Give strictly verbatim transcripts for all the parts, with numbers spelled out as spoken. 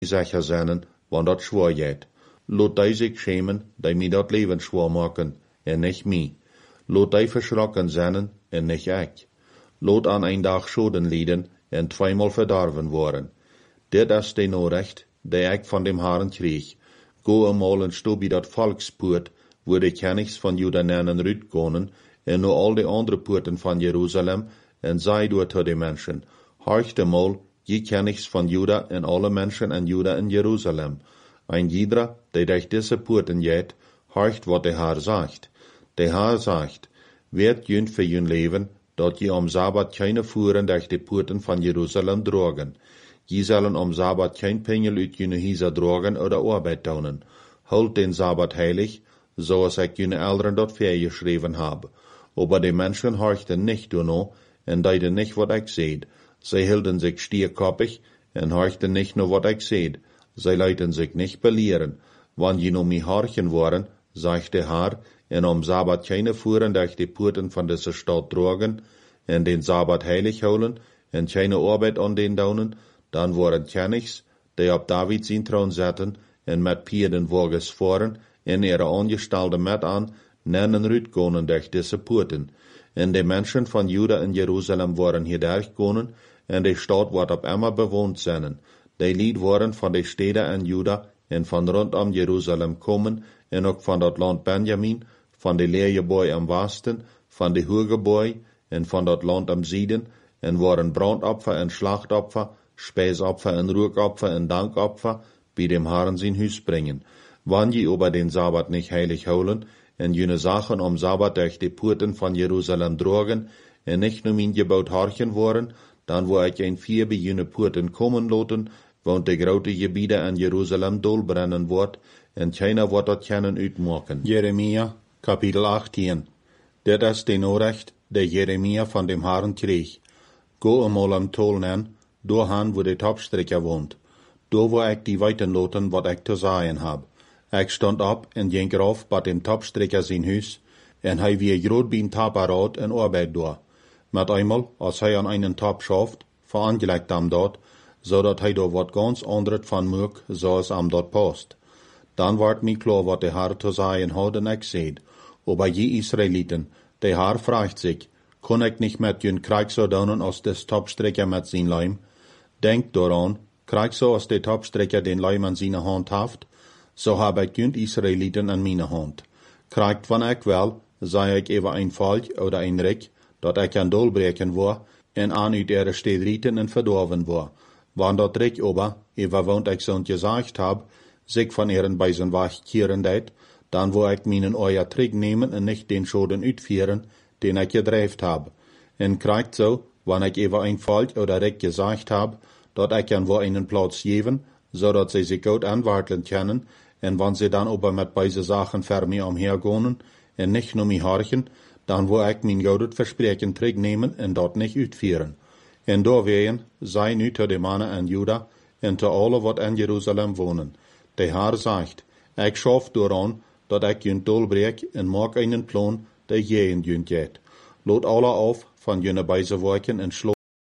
zeker zijn, want dat schwaar jet. Laat die zich schämen, die mij dat leven schwaar maken, en niet mij. Laat die verschrokken zijn, en niet ik. Laat aan een dag schoden lijden, en tweemaal verdorven worden. Dit is de Nachricht, die ik van dem Herrn kreeg. Go eenmaal en sto bij dat volkspoort, wo de Königs van Juda nennen uitkomen, en nu al de andere poorten van Jeruzalem, en zei door tot de mensen, horcht eenmaal, je Königs van Juda en alle mensen en Juda in Jeruzalem. Ein jeder, die durch diese poorten geht, horcht wat de Herr sagt. De Herr sagt, werd junt für jun leven, dat je om Sabbat keine Fuhren durch de poorten van Jeruzalem drogen. Je zullen om Sabbat kein Pengel uit june Hieser drogen oder Arbeit taunen. Holt den Sabbat heilig, zoals ik june Eltern dat geschreven habe. Aber die Menschen horchten nicht durno, en deiden nicht wat ik zeid. Zij hielden sich stierkoppig, en horchten nicht nur wat ik zeid. Zij leiten sich nicht belehren. Wann je no mi horchen worden, sagt der Herr, en om Sabbat keine Fuhren durch die Poorten van deze Stadt drogen, en den Sabbat heilig houden, en keine Arbeit an den daunen, dan worden Königs, die op David zijn troon zetten, en met Pierdenwagens voeren, en ihre Angestelde met aan, nennen uitkomen durch diese Poorten. En de mensen van Juda en Jeruzalem worden hier durchkomen, en de stad wordt op immer bewoond zijn. Die lied worden van de steden en Juda, en van rondom Jeruzalem komen, en ook van dat land Benjamin, van de leergeboy am Westen, van de Hurgeboy, en van dat land am Zieden, en worden brandopfer en slachtopfer, Speisopfer en Ruhkopfer en Dankopfer bij dem Herrn zijn Huis bringen. Wann je über den Sabbat nicht heilig holen, en jene Sachen om Sabbat durch die Poorten van Jeruzalem drogen, en nicht nur min gebaut horchen worden, dan wo ik een vier bij jene Poorten komen loten, want de grote gebieden aan Jeruzalem dolbrennen wordt, en keiner wordt dat kunnen uitmaken. Jeremia, kapitel achttien. Dit is de Nachricht, die Jeremia van dem Herrn kreeg. Go eenmaal am Tolnen, doorgaan wo de topstrekker woont. Door wo ik die weiten loten wat ik te zeggen heb. Ik stond op en ging eraf bij dem topstrekker zijn huis, en hij weer groot bij een taparood en arbeid door. Met eenmaal, als hij aan einen top schaft, verangelegt hem dat, zodat hij door wat ganz anderes van moek, zoals hem dat past. Dan wordt mij klar wat de Herr te zeggen had en ik zei, aber je Israeliten, de Herr vraagt zich, kon ik niet met jun krijg zo doen als des topstrekker met zijn lijm? Denk daaraan, krijg zo als de topstrekker den lijm aan zijn hand heeft, zo heb ik jun Israeliten aan mijn hand. Krijgt van ik wel, zei ik even een volk oder een rijk, dat ik aan dolbreken word, en aan uit ihre stedrieten en verdorven word. Wann dat rijk ober, even woont ik zo'n gezegd heb, zich van ihren bij zijn weg keren deed, dan wil ik mijn euer Trick nemen en niet den Schoden uitvieren, den ik gedreven heb. En krijgt zo, wann ik even een volk oder rijk gezegd heb, dat ik aan wo einen Platz geven, zodat zij zich goed aanwartelen kunnen, en wann sie dan ober met beide Sachen ver mij omhergaan, en nicht nur mich horchen, dan wil ik mijn goudet verspreken terugnemen en dat niet uitvieren. En doorwegen, zij nu te de mannen en Juda, en te alle wat in Jeruzalem wonen. De Herr zegt, ik schaf dooraan, dat ik junt dolbreek en maak einen plan, der jeen junt jet. Lot alle auf van jene beise werken en slo.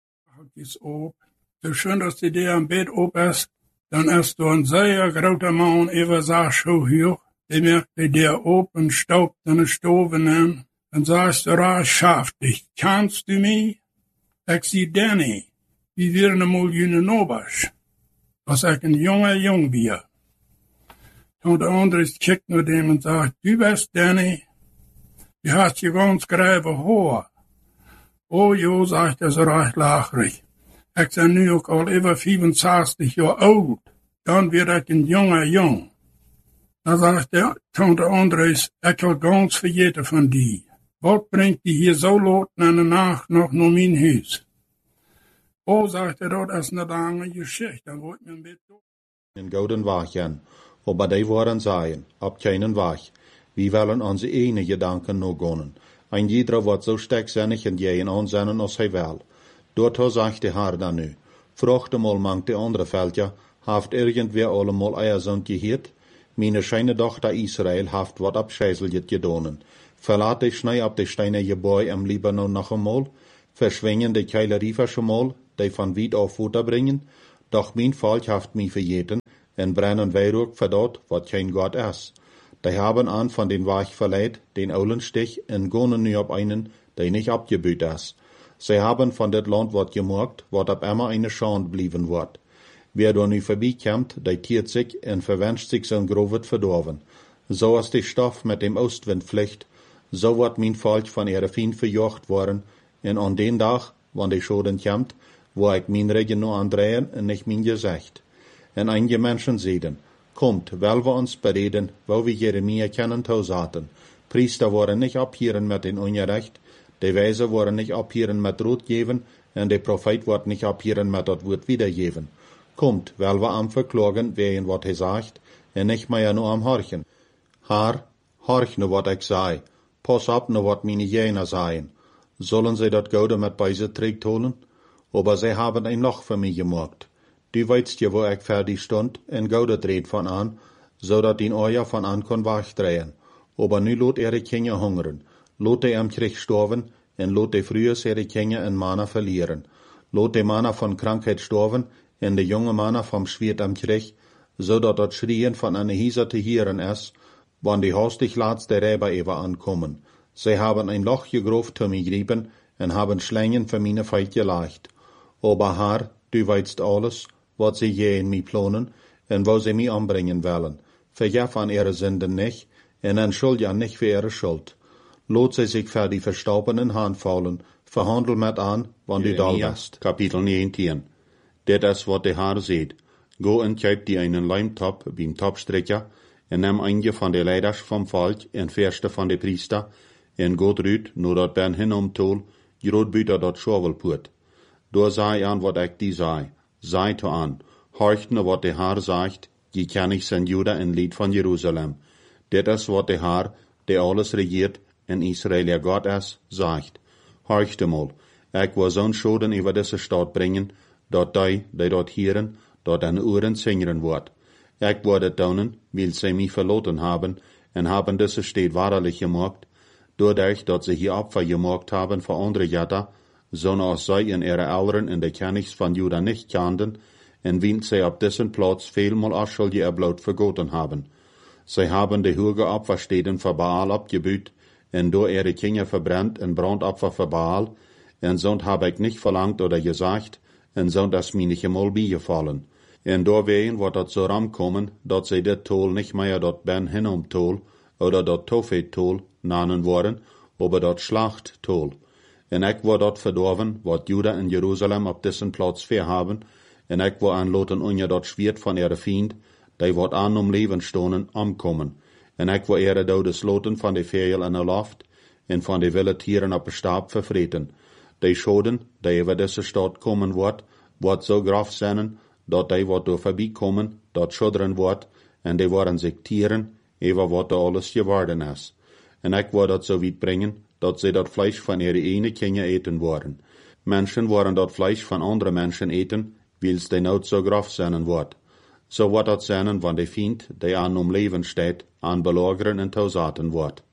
Is op. So schön, dass die der am Bett op ist, dann ist du ein sehr großer Mann, über sag so hoch, der merkte der op und staubt seine Stove an, und sagst du, ra, schaff dich, kannst du mich? Ich sie Danny, wie wir ne mal jene Nobasch, was ich ein junger Jung wir. Und der andere kickt nur dem und sagt, du bist Danny, du hast hier ganz gräbe Haar. Oh jo, sagt er so recht lachrig. Ich bin nu auch al über fünfundsechzig Jahre alt. Dann wird ich ein junger Jung. Dann sagt der, der andere, ich will ganz vergeten von dir. Was bringt die hier so laut in der Nacht noch nur mein Haus? Oh, sagt er, das ist eine lange Geschichte. Dann wollt mir ein bisschen... In gouden wagen, aber die waren sagen, op keinen Weg. Wir wollen onze ene Gedanken no gonnen. Ein jeder wordt so stekzinnig en jij aan zijn als hij wil. Dort sagt de Herr dan nu, vroeg mal mangt de andere veldje, haft irgendwer allemal eiersond gehiert? Meine scheine Tochter Israel haft wat abscheiseljet gedonen. Verlaat de schnei op de steine Gebäu am Libanon noch einmal, verschwingen de Keileriefer schon mal, die von weit auf Futter bringen, Doch mijn volk haft mich vergeten, en brennen weirook voor dat wat geen God is. Die haben an von den Weg verleiht, den Eulenstich, en gonen nu op einen, der nicht abgebüht is. Sie haben von dat Land wat gemerkt, wat op immer eine Schande blieben wird. Wer da nu vorbeikommt, der tiert sich en verwünscht sich sein Grovet verdorven. So als die Stoff mit dem Ostwind fliegt, so wird mein Volk von ihrer Feind verjocht worden, en an den Tag, wann die Schoden kommt, wo ich mein Regen nur andrehen en nicht mein Gesicht. En einige Menschen sehen, kommt, weil wir uns bereden, wo wir Jeremia kennen tausaten. Priester wollen nicht abhieren mit den Unrecht, die Weise wollen nicht abhieren mit Rot geben, en der Prophet wird nicht abhieren mit das Wort wiedergeben. Kommt, weil wir am Verklagen, wen wat er sagt, en nicht mehr nur am Horchen. Haar, horch nu wat ich sei, pass ab nu wat meine Jener seien. Sollen sie dat Goude mit beise trägt holen? Aber sie haben ein Loch für mich gemacht. Du weißt ja, wo ich fertig stund, en Goude dreht von an, so dat den Euer von an kon wachdrehen. Aber nu lot ihre Kinder hungern, lot die am Krieg storven, en lot die frühes ihre Kinder en Mana verlieren. Lot die Mana von Krankheit storven, en de junge Mana vom Schwert am Krieg, so dat dat Schrien von einer Hieser zu hören ist, wann die hastig laatste Räber ever ankommen. Sie haben ein Loch gegroft zu mir grieben, en haben Schlängen für meine Feit geleicht. Aber Herr, du weißt alles, wat sie je in mir planen, en wo sie mich anbringen wollen. Vergef an ihre Sünden nicht, en entschuldige nicht für ihre Schuld. Lot sie sich für die verstorbenen Hand fallen, verhandel mit an, wann du da bist. Kapitel neunzehn. Dit is wat de Herr seht. Go en kjøp die einen Leimtop beim Topstrecker, en neem einige van de leiders vom Volk, en verste van de priester, en go drüt, no dat ben hinomtol, groot buiten dat schovelpoort. Door zei aan wat ik die zei. Zei to aan, horcht na wat de Herr sagt, die ken ich zijn Juda en Lied van Jeruzalem. Dit is wat de Herr, der alles regiert, en Israel ja Gott is, sagt. Horcht mal, ik wil zo'n schoden over deze stad brengen, dat die, die dat hieren, dat aan oren zingeren wordt. Ik wil het doen, weil sie mich verloten haben, en haben deze stad waarlijk gemaakt, doordat dat sie hier Opfer gemaakt haben voor andere Jada, zoals zij in ihre Eltern in de kennis van Juda nicht kannten, en wien sie op dessen Platz vielmal Aschuld erblaut vergoten haben. Sie haben de hoge Opferstäden für Baal abgebüht, en door ihre Kinder verbrennt en Brandopfer für Baal, en zond hab ich nicht verlangt oder gesagt, en zond is mir nicht einmal beigefallen. En doorwegen wordt dat zo ramkomen, dat zij dit tol nicht mehr dat Ben Hinnom tol, oder dat Tophet tol, nanen worden, aber dat Schlacht tol. En ik word dat verdorven, wat Juda en Jeruzalem op dessen Platz verhaben, en ik word aanloten unja dat Schwert van ihre Fiend, die wordt aan om leven stonen, omkomen. En ik word ihre dodes loten van de vegel in de loft, en van de wilde tieren op de staap vervreten. Die schoden, die over deze stad komen wordt, wordt zo graf zijn, dat die wat door voorbij komen, dat schudderen wordt, en die worden zich tieren, over wat er alles geworden is. En ik word dat zo weit brengen, dat ze dat Fleisch van ihre ene Kinder eten worden. Menschen worden dat Fleisch van andere Menschen eten, wils die nood zo graf zijn wordt. Zo wordt dat zijn van de Fiend, die aan om leven steht, aan belageren en tausaten wordt.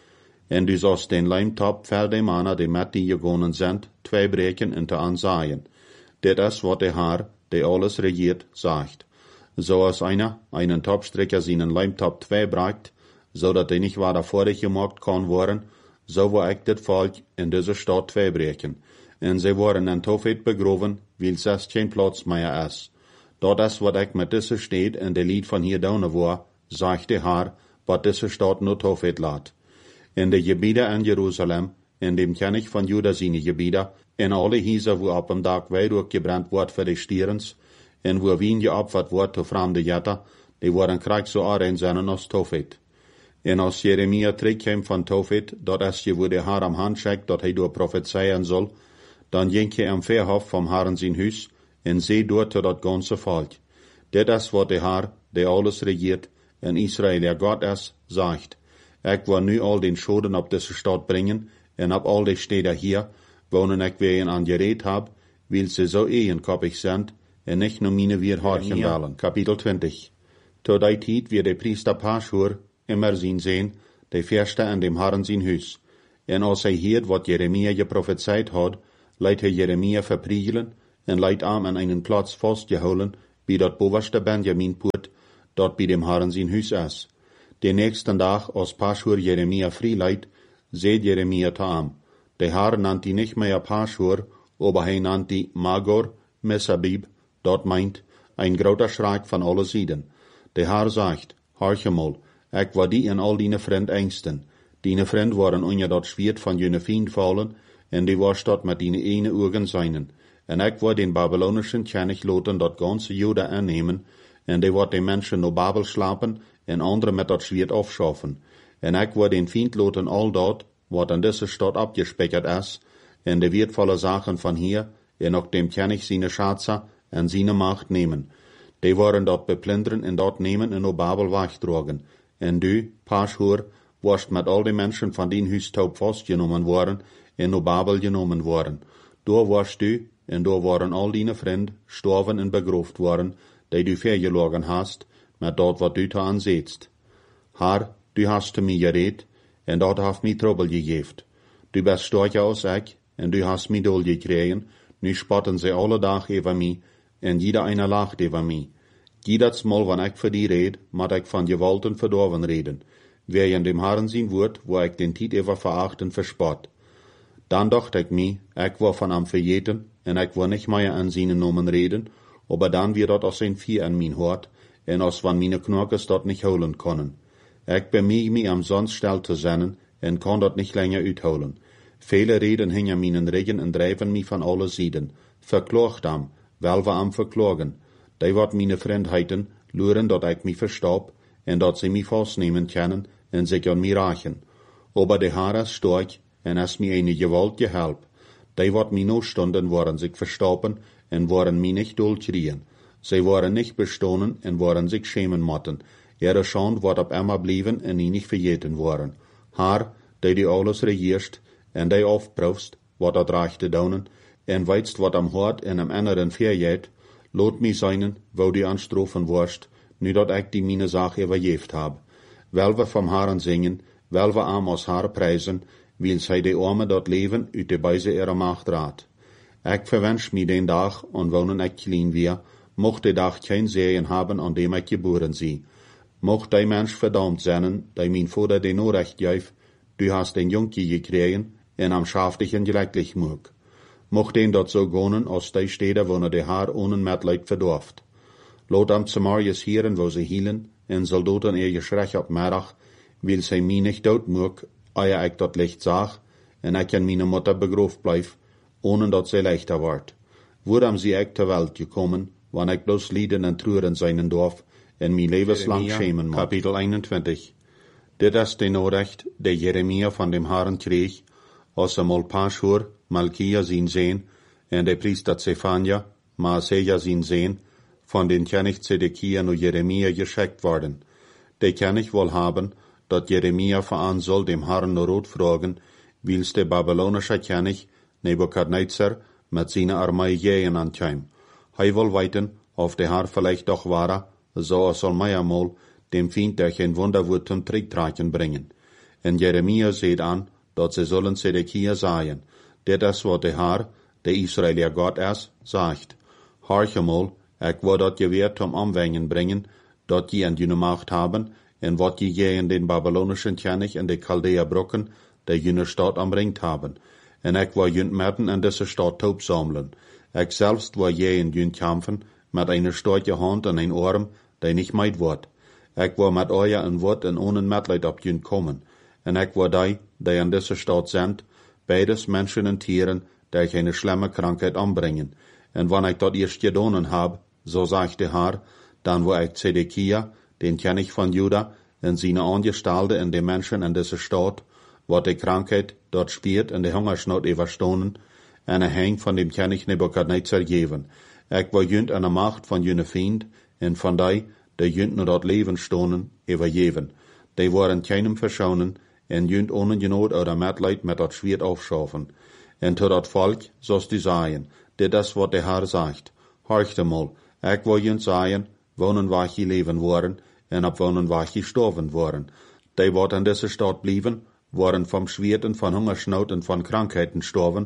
En du zost den Leimtop voor de mannen die met die gegonen zijn, twee breken en te aanzaaien. Dit is wat de Herr, die alles regiert, sagt. Zoals einer einen Topstrecker seinen Leimtop twee bracht, zodat hij niet waar vorig gemaakt kan worden, zo wil ik dit volk in deze stad twee breken. En zij worden in Tophet begroven, weil zes geen plaats meer is. Dat is wat ik met deze stad in de lied van hier down war, zegt de Herr, wat deze stad nu Tophet laat. In de gebieden in Jeruzalem, in dem ken ik van Juda zijn gebieden, in alle huizen wo op een dag weidoor gebrannt wordt voor de stierens, en wo wien geopfert wordt te vreemde jetten, die worden krijg zo aanrein zijn als Tophet. En als Jeremia terugkwam van Tophet, dat is je wo de Herr am hand schickt, dat hij door prophezeien zal, dan ging je am Verhof vom Herrn zijn huis, en zei door tot dat ganze volk. Dit is wat de Herr, die alles regiert, en Israel ja Gott is, zegt. Ik wil nu al den Schoden op deze stad brengen, en op al die steden hier, wonen ik weer aan gereed heb, wil ze zo eenkoppig zijn, en niet nur mine weer horchen willen. Kapitel twintig. Tot die tijd weer de priester Pashur immer zien zijn, de verste in dem Herrn zijn huis. En als hij hiert wat Jeremia geprophezeit had, leidt hij Jeremia verpriegelen, en leidt aan an einen Platz vastgehouden, bij dat bovenste Benjaminpoort, dat bij dem Herren zijn huis is. De nächsten dag, als Paschur Jeremia vrijleidt, seht Jeremia taam. De Herr nannt die nicht mehr Paschur, aber hij nannt die Magor, Messabib, dat meint, ein groter Schreck van alle Sieden. De Herr sagt, horche mal, ik war die en al dine vriend engsten. Dine vriend waren onder dat zwierd van jene Fiend vallen, en die was dat met dine ene Augen seinen. En ik war den babylonischen König loten dat ganze Juda annehmen, en die wordt de mensen no Babel slapen, en andere met dat zwierd afschaffen. En ik war den Fiend loten al dat, wat an deze stad abgespekert is, en de wertvolle Sachen van hier, en ook dem König seine Schatze en seine Macht nehmen. Die waren dat beplunderen en dat nemen en no Babel wegdragen. En du, Paschur, warst met al die mensen van dien huistaub vastgenomen worden en no Babel genomen worden. Door warst du, en door waren al dine vriend, storven en begroofd worden, die du vergelogen hast, met dat wat du te aanzeetst. Haar, du hast te mij gereed, en dat heeft mij trouble gegeven. Du best sterker als ik, en du hast mij dol gekregen, nu spotten ze alle dag over mij, en jeder einer lacht over mij. Jedes Mal, wanneer ik voor die red, moet ik van gewalten verdorven reden. Wer in dem Herren zien wordt, wo ik den Tiet over verachten verspot. Dan dacht ik mij, ik war van am vergeten, en ik war nicht mehr an seinen Namen reden, aber dan weer dat als een vier an mijn hoort, en als van meine Knorkes dat nicht holen können. Ik bemühe mich am sonst still te zennen, en kan dat nicht länger uitholen. Viele reden hingen mijn regen en drijven mich van alle Sieden. Verklaagt am, wel we am verklagen. Die wat meine Vriendheiten luren dat ik mich verstop, en dat ze mich vastnemen können, en zich aan mij rachen. Aber de Herr is stark, en is mij eine gewalt gehelp. Die wat mij no stunden, waren zich verstoppen, en waren mij nicht dulchrien. Zij waren nicht bestonen, en waren zich schämen motten. Ihre Schand wordt op immer blijven, en nie nicht vergeten worden. Haar, die die alles regierst, en die aufproefst, wat dat recht te doen, en weitst wat am hart en am anderen verjeet, loot mij zijn, wo die anstrofen worst, nu dat ik die mine zaak overgeeft heb. Wel we vom Herren zingen, wel we am als Haar prijzen, wil zij de arme dat leven uit de bijze ihrer Macht raad. Ik verwens mij den dag, en wonen ik klein weer, mocht de dag geen zeeën hebben aan dem ik geboren zie. Mocht die mens verdammt zijn, die mijn vader den orecht juif, du hast den Junkie gekregen, en am schaftigen gelecklich moek. Mocht den dat so gonen, als die steden wonen de haar ohne Mitleid verdorft. Lot am Samariërs hieren, wo ze hielen, en zal doten ihr geschrech op middag, wil zij mij nicht dood moek, eer ik dat licht zag, en ik in meine Mutter begroofd blijf, ohne dat zij leichter wordt. Woedam zie ik ter Welt gekommen, wanneer ik bloos lieden en treuren zijn dorf, en mijn levenslang schämen moet. Kapitel eenentwintig. Dit is de noorrecht, die Jeremia van dem Herren kreeg, als er mal Paschur, Malkia zien zeen, en de priester Zephania, Maaseja zien zeen, von den König Zedekia und Jeremia geschickt worden. De König wohl haben, dat Jeremia veran soll dem Herrn nur rot fragen, wils der babylonische König Nebukadnezar mit seiner Armee jähen ankäm. Hij will weiten, auf der Herr vielleicht doch wahre, so er soll mij einmal dem Fiend der geen Wunderwort zum Tricktragen bringen. En Jeremia seht an, dat ze sollen Zedekia sagen, dit is wat der Herr, der Israelier Gott is, sagt. Horche mal, ik wil dat je weer zum Anwenden bringen, dat je in jene Macht haben, en wat je je in den babylonischen König en de Chaldea brocken, die jene Stadt anbringt haben. En ik wil jene Merten in deze Stadt taub sammeln. Ik selbst wil je in jene kämpfen, met eine starke Hand en een Arm, die nicht meid wordt. Ik wil met euer een woord en ohne Mitleid op jene kommen. En ik wil die, die in deze Stadt sind, beides Menschen en Tieren, die keine schlimme Krankheit anbringen. En wanneer ik dat eerst gedaan heb, so sagt der Herr, dann wo ich Zedekia, den König von Juda, en seine Angestellte en de Menschen in deze Stadt, wat de Krankheit dort spielt en de Hungersnot überstonen, en er hängt von dem König Nebukadnezar geven. Ik wil junt an der Macht von jene Fiend, en von die, die junt nur dort leven stonen, übergeven. Die waren keinem verschonen, en junt ohne Genot oder Mitleid mit dat Schwert aufschaffen. En zu dat Volk sollst du sagen, dit is wat der Herr sagt. Horchte mal, ik wil junt sagen, wonen waar je leven worden, en op wonen waar je gestorven worden. Die wat in deze stad blieben, waren vom Schwert en van Hungersnood en van Krankheiten gestorven,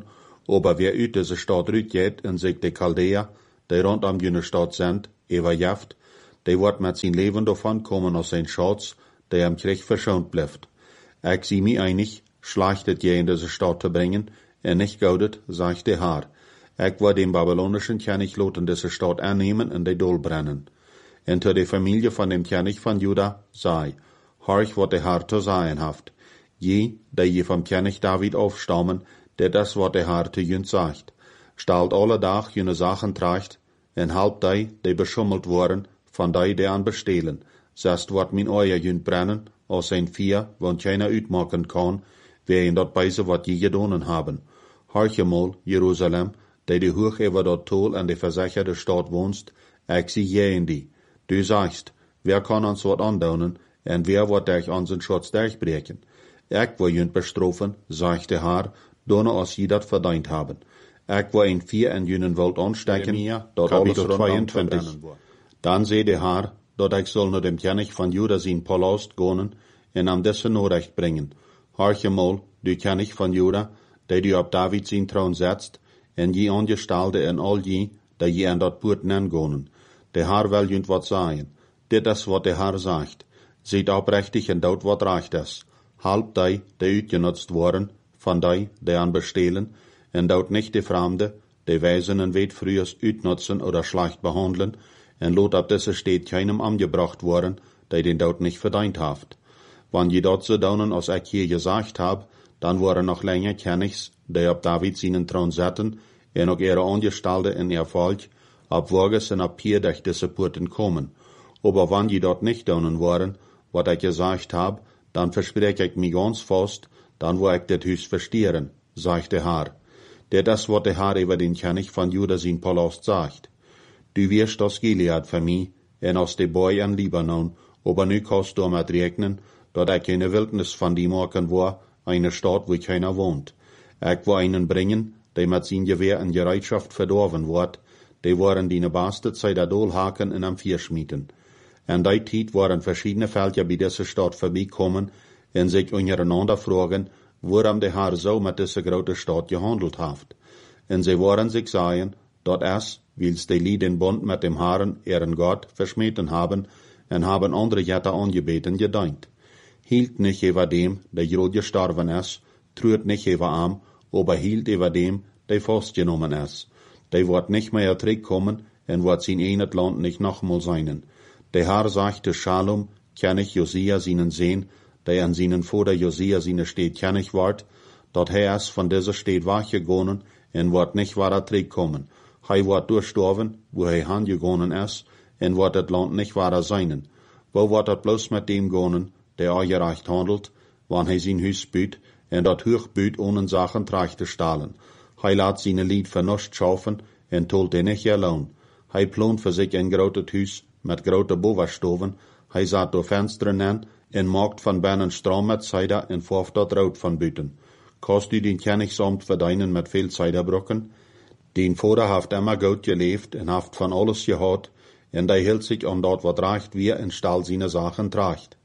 Aber wer uit deze stad uitgeht en zich de Chaldea, die rondom jene stad sind, überjaft, die wordt met zijn leven davon kommen aus zijn Schatz, der am Krieg verschont blijft. Ik zie mij einig, schlachtet je in deze stad te brengen, en nicht goudet, sagt der Herr. Ik wil den babylonischen König loten deze stad aannemen en de dol brennen. En zu der Familie von dem König von Juda sei, horch wat der Herr zu sagen haft. Je, die je vom König David aufstammen, der das wat der Herr zu jüns sagt. Stalt alle Tag jene Sachen tracht, en halb die, die beschummelt worden, von die, die an bestehlen. Zest wat min Eier jünt brennen, aus ein Vier, want keiner uitmaken kann, wer in dat beise wat je gedonen haben. Horch mal, Jerusalem, die die hoch über dat Tol an de versicherte Stadt wohnst, ik zie je in die. Du sagst, wer kann uns wat andaunen, en wer wird dich an den Schutz durchbrechen? Ik wil jünt bestrofen, sagt der Herr, donne als je dat verdient haben. Ik wil een vier en jünen wilt anstecken, dat alles zweiundzwanzig. Dan zei der Herr, dat ik zal naar dem König van Juda zijn palast gaan, en aan dessen Norecht brengen. Horche mal, du König van Juda, die du op David zijn troon setzt, en je angestalde en al je, die je aan dat poort nengonen. Der Herr will jünt wat sagen. Dit is wat der Herr sagt. Seid oprechtig en dout wat recht is. Halb die, die uitgenutzt worden, van die, die an bestehlen, en dout nicht die Fremde, die Weisen en weet frühers uitnutzen oder schlecht behandeln, en lot ab deze steht keinem angebracht worden, die den dout nicht verdient haft. Wann je dort so daunen, als ich hier gesagt hab, dann waren noch länger Königs, die ab David seinen Thron setten, en auch ihre Angestellte in ihr Volk, ab Woges en ab hier durch diese Porten kommen. Aber wann je dort nicht daunen waren, wat ich gesagt hab, dann verspreche ich mich ganz fast, dann wo ich das Hüs verstieren, sagt der Herr. Der das, wat der Herr über den König von Juda sein Palast sagt. Du wirst aus Gilead für mich, en aus de Boy an Libanon, aber nu kannst du mit rechnen, dat ich eine Wildnis von die machen war, eine Stadt, wo keiner wohnt. Ich will einen bringen, der mit sein Gewehr in Gereitschaft verdorben wird, die waren die nebaste Zeit der Dolhaken in am Vierschmieden. En die Tijd waren verschiedene Völker bei dieser Stadt vorbeikommen en sich untereinander fragen, woran der Herr so mit dieser großen Stadt gehandelt hat. En sie waren sich sagen, dort es, wils die Lied den Bund mit dem Herrn, ihren Gott, verschmeten haben, en haben andere Jätter angebeten gedient. Hielt nicht über dem, der Jod gestorben ist, trüht nicht über am, aber hielt über dem, der festgenommen ist. Der wird nicht mehr zurückkommen en wird sein eines Land nicht nochmal sein. Der Herr sagte Schalom, König Josia seinen Sehn, der an seinen Vater Josia seine Stadt König ward, dort er ist von dieser Stadt weggegangen en wird nicht weiter zurückkommen. Er wird durchstorben, wo er hingegangen ist, en wird das Land nicht weiter sein. Wo wird das bloß mit dem gehen, der ungerecht handelt, wann er sein Hüs büt, en dat hoch büt ohne Sachen trachte stahlen. Er lässt seine Lied vernuscht schaffen, en tolt er nicht allein. Er plant für sich ein großes Hüs, mit grote Bovenstoven, hij zat door vensteren in, en maakt van binnen stroom met zijde en vorft dat rood van buiten. Kost u den Königsamt verdienen met veel zijderbrokken? Den Vader heeft immer goed geleefd en heeft van alles gehad, en die hield zich aan dat wat recht wie en stal zijn Sachen tracht.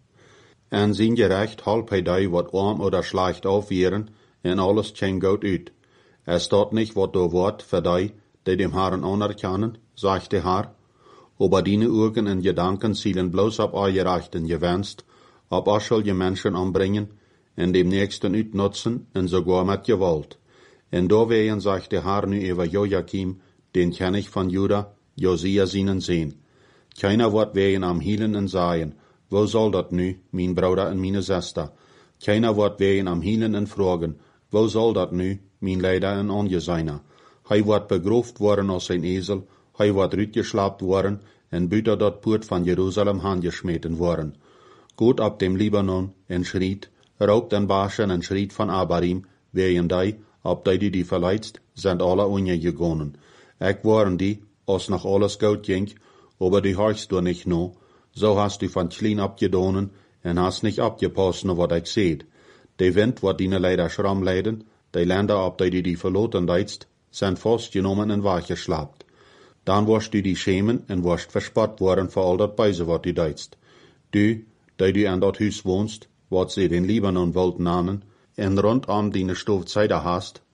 En zijn gerecht halb hij die wat arm oder schlecht aufwehren, en alles ken goed uit. Er staat nicht wat door wordt voor die, die dem Herrn anerkennen, sagt der Herr. Aber deine Augen und Gedanken zielen bloß ab euer Rechten gewünscht, ob euch soll je Menschen anbringen, und dem Nächsten utnutzen, und sogar mit Gewalt. Und da wehen, sagt der Herr nu über Joachim, den König von Juda, Josia seinen sehen. Keiner wird wehen am Hielen und sagen, wo soll dat nu, mein Bruder und meine Schwester? Keiner wird wehen am Hielen und fragen, wo soll dat nu, mein Leider und Angeseiner? Hij wird begroft worden als ein Esel, hij wird rütgeschlappt worden, en buiten dat poort van Jerusalem handgeschmeten worden. Goed op dem Libanon, en schriet, raubt en Baschen en schriet van Abarim, wegen die, op die die die verleidst, sind alle untergegangen. Ik waren die, als noch alles gut ging, aber die horchst du nicht no, so hast du von klein abgedonen, en hast nicht abgepasst no wat ich seht. De Wind wird dine leider schramm leiden, de Länder op die die die verloten deitst, sind festgenommen en weggeschlappt. Dan wirst du die schämen en wirst verspott worden voor al dat Beise wat du deitst. Du, die du an dat Hüs wohnst, wat sie den Libanon wollt namen, en rundom deine Stoofzijde hast,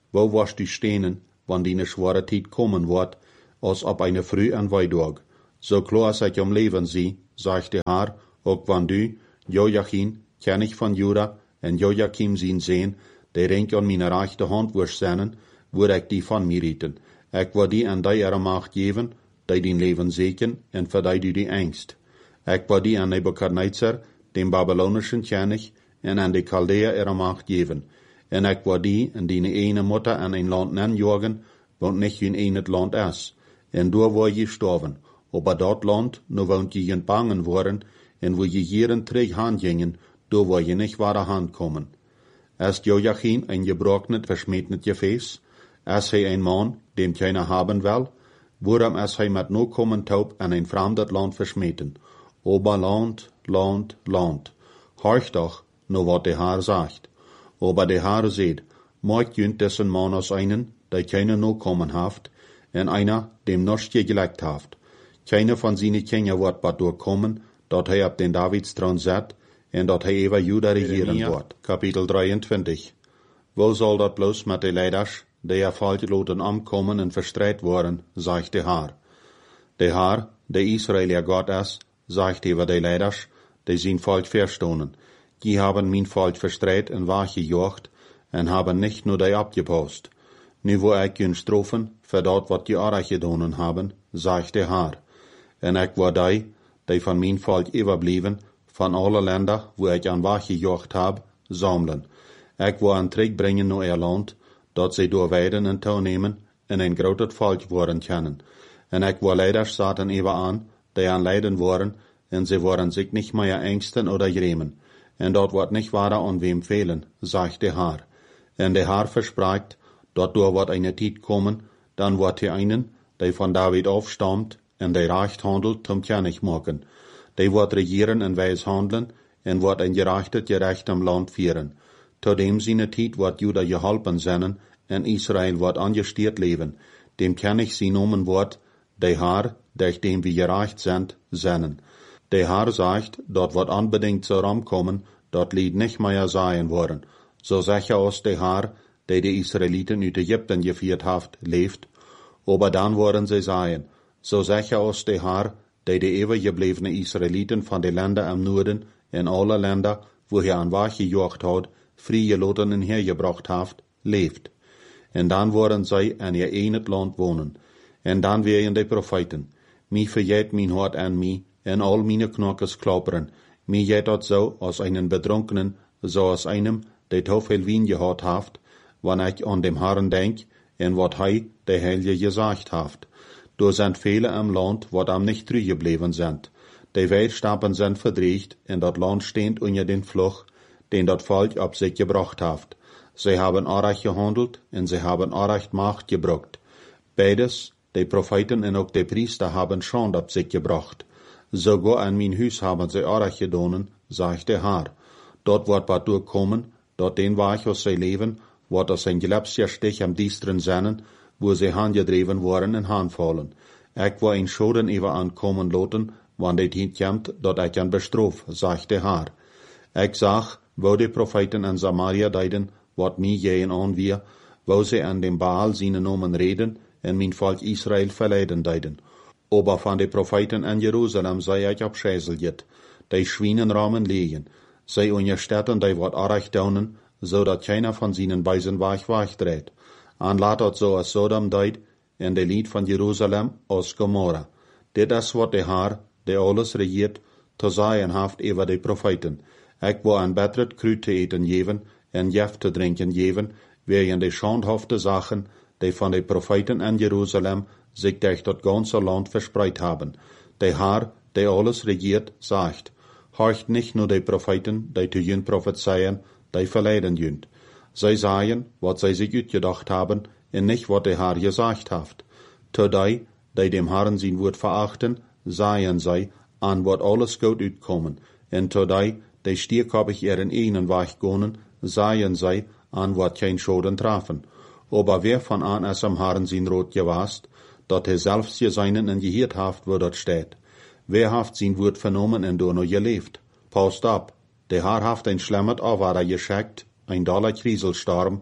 wo wirst du stehen, wann die schwere Zeit kommen wird, als ob eine Früh an Weidog. So klar ich am Leben sie, sagt der Herr, auch wann du, Joachim, König von Juda, en Joachim zien sehen, der renk an meine rechte Hand wirst senden, würde ich die von mir rieten. Ich will die an die ihre Macht geben, die dein Leben segnen, und für die du die Angst. Ich will die an Nebukadnezar, dem babylonischen König, und an die Chaldäer ihre Macht geben. Und ich will die in deine eine Mutter an ein Land nanjagen, wo nicht in ein Land ist. Und da wo je sterben. Aber dort Land, nur wohnt je in Bangen worden, und wo je jeden Träg Hand gingen, da wo je nicht wahre Hand kommen. Ist Joachim ein gebrochenes, verschmähtes Gefäß? Ist er ein Mann, dem keiner haben will? Worum ist er mit no kommen taub an ein fremdes Land verschmähten? Aber Land, Land, Land. Horch doch, nur wat der Herr sagt. Aber der Herr seht, mag jünt dessen Mann aus einen, der keiner no kommen haft, en einer, dem noch gegelegt haft. Keiner von seinen Kindern wird bald durchkommen, dort er ab den Davidstron sät, en dort er über Juda regieren wird. Kapitel dreiundzwanzig. Wo soll dat bloß mit de Leiders, die er falsch loten ankommen und verstreit worden, sagt der Herr. Der Herr, der Israel ihr Gott ist, sagt über de Leiders, die sind falsch verstohnen. Die haben mein Volk verstreit und wachgejocht, en haben nicht nur die abgepost. Nu wo ich ihn strofen, für dort wat die Arach gedonen haben, sagt der Herr. En ich war die, die von mein Volk überblieben, von alle Länder, wo ich an wachgejocht hab, sammeln. Ich war an Trick bringen nur ihr Land, dort sie durch Weiden und Taunehmen, in ein großes Volk worden können. En ich war leider Satan über an, die an Leiden waren, und sie waren sich nicht mehr ängsten oder grämen. En dort wird nicht wahrer an wem fehlen, sagt der Herr. En der Herr verspricht, dort durch wird eine Zeit kommen, dann wird hier einen, der von David aufstammt, und der recht handelt, zum König machen. Der wird regieren und weis handeln, und wird ein gerechtes, gerechtem Land führen. Zu dem seine Zeit wird Juda geholfen sein, und Israel wird angestiert leben. Dem König sie nomen wird, der Herr, durch dem wir gerecht sind, seinen. Der Herr sagt, dort wird unbedingt zur Ram kommen, dort lied nicht mehr sein worden. So sicher aus der Herr, der die Israeliten uit Ägypten geführt haft, lebt, aber dann worden sie sein. So sicher aus der Herr, der die ewig gebliebene Israeliten von den Ländern am Norden, in alle Länder, wo er an Wache gejocht hat, frie Loten hergebracht haft, lebt. Und dann worden sie an ihr eines Land wohnen. Und dann wären die Propheten. Mi verjet mein Hort an mi, en all meine Knockes klappern. Mi jet dat so als einen Betrunkenen, so als einem, der to viel Wien gehad haft, wann ich an dem Herrn denk, en wat hei, der Heilige gesagt haft. Do sind viele am Land, wat am nicht trü geblieben sind. Die Weltstappen sind verdreht, en dat Land steht unter den Fluch, den dat Volk ab sich gebracht haft. Sie haben Arach gehandelt, en sie haben Arach Macht gebrucht. Beides, die Propheten und auch die Priester haben Schand ab sich gebracht. Sogar an mein Hus haben sie Arach gedonen, sagt der Herr. Dort wird bald durchkommen, dort den Weich aus sie leben, wird aus ein gelapster Stich am diesteren Sennen, wo sie handgedreven worden in Hand fallen. Ich will ein Schoden über ankommen loten, wann die Zeit kommt, dort ich an bestrof, sagt der Herr. Ich sag, wo die Propheten an Samaria deiden, wat mi gehen an wir, wo sie an dem Baal seine Nomen reden, en mein Volk Israel verleiden deiden. Aber von den Propheten an Jerusalem sei ich abschäselt, die Schwienenrahmen legen, sei unje Städten, die wat Arach daunen, so dat keiner von seinen Weisen weich weich dreht. An latet so als Sodom deid, en de Lied von Jerusalem aus Gomorra. Dit is wat der Herr, der alles regiert, zu sein haft über die Propheten. Ich will ein betret Krüt zu eten geben, en Jeft zu trinken geben, während die schandhafte Sachen, die von den Propheten in Jerusalem sich durch das ganze Land verspreit haben. Der Herr, der alles regiert, sagt, horcht nicht nur die Propheten, die zu jün prophezeien, die verleiden jünt. Sie sagen, was sie sich utgedacht haben, und nicht, was der Herr gesagt hat. Zu die, die dem Herrn sein Wort verachten, sagen sie, an wird alles gut utkommen. Und zu die, die stierkopig ihren einen Weg gehen, sagen sie, an wird kein Schaden treffen. Aber wer von an es am Herrn sein Rot gewast, dat er selbst je seinen en gehiert haft, wo dort steht. Wer haft sein Wort vernommen en do no gelebt? Passt ab, der Herr haft ein schlemmet Avara geschickt, ein Dollar Krieselstorm,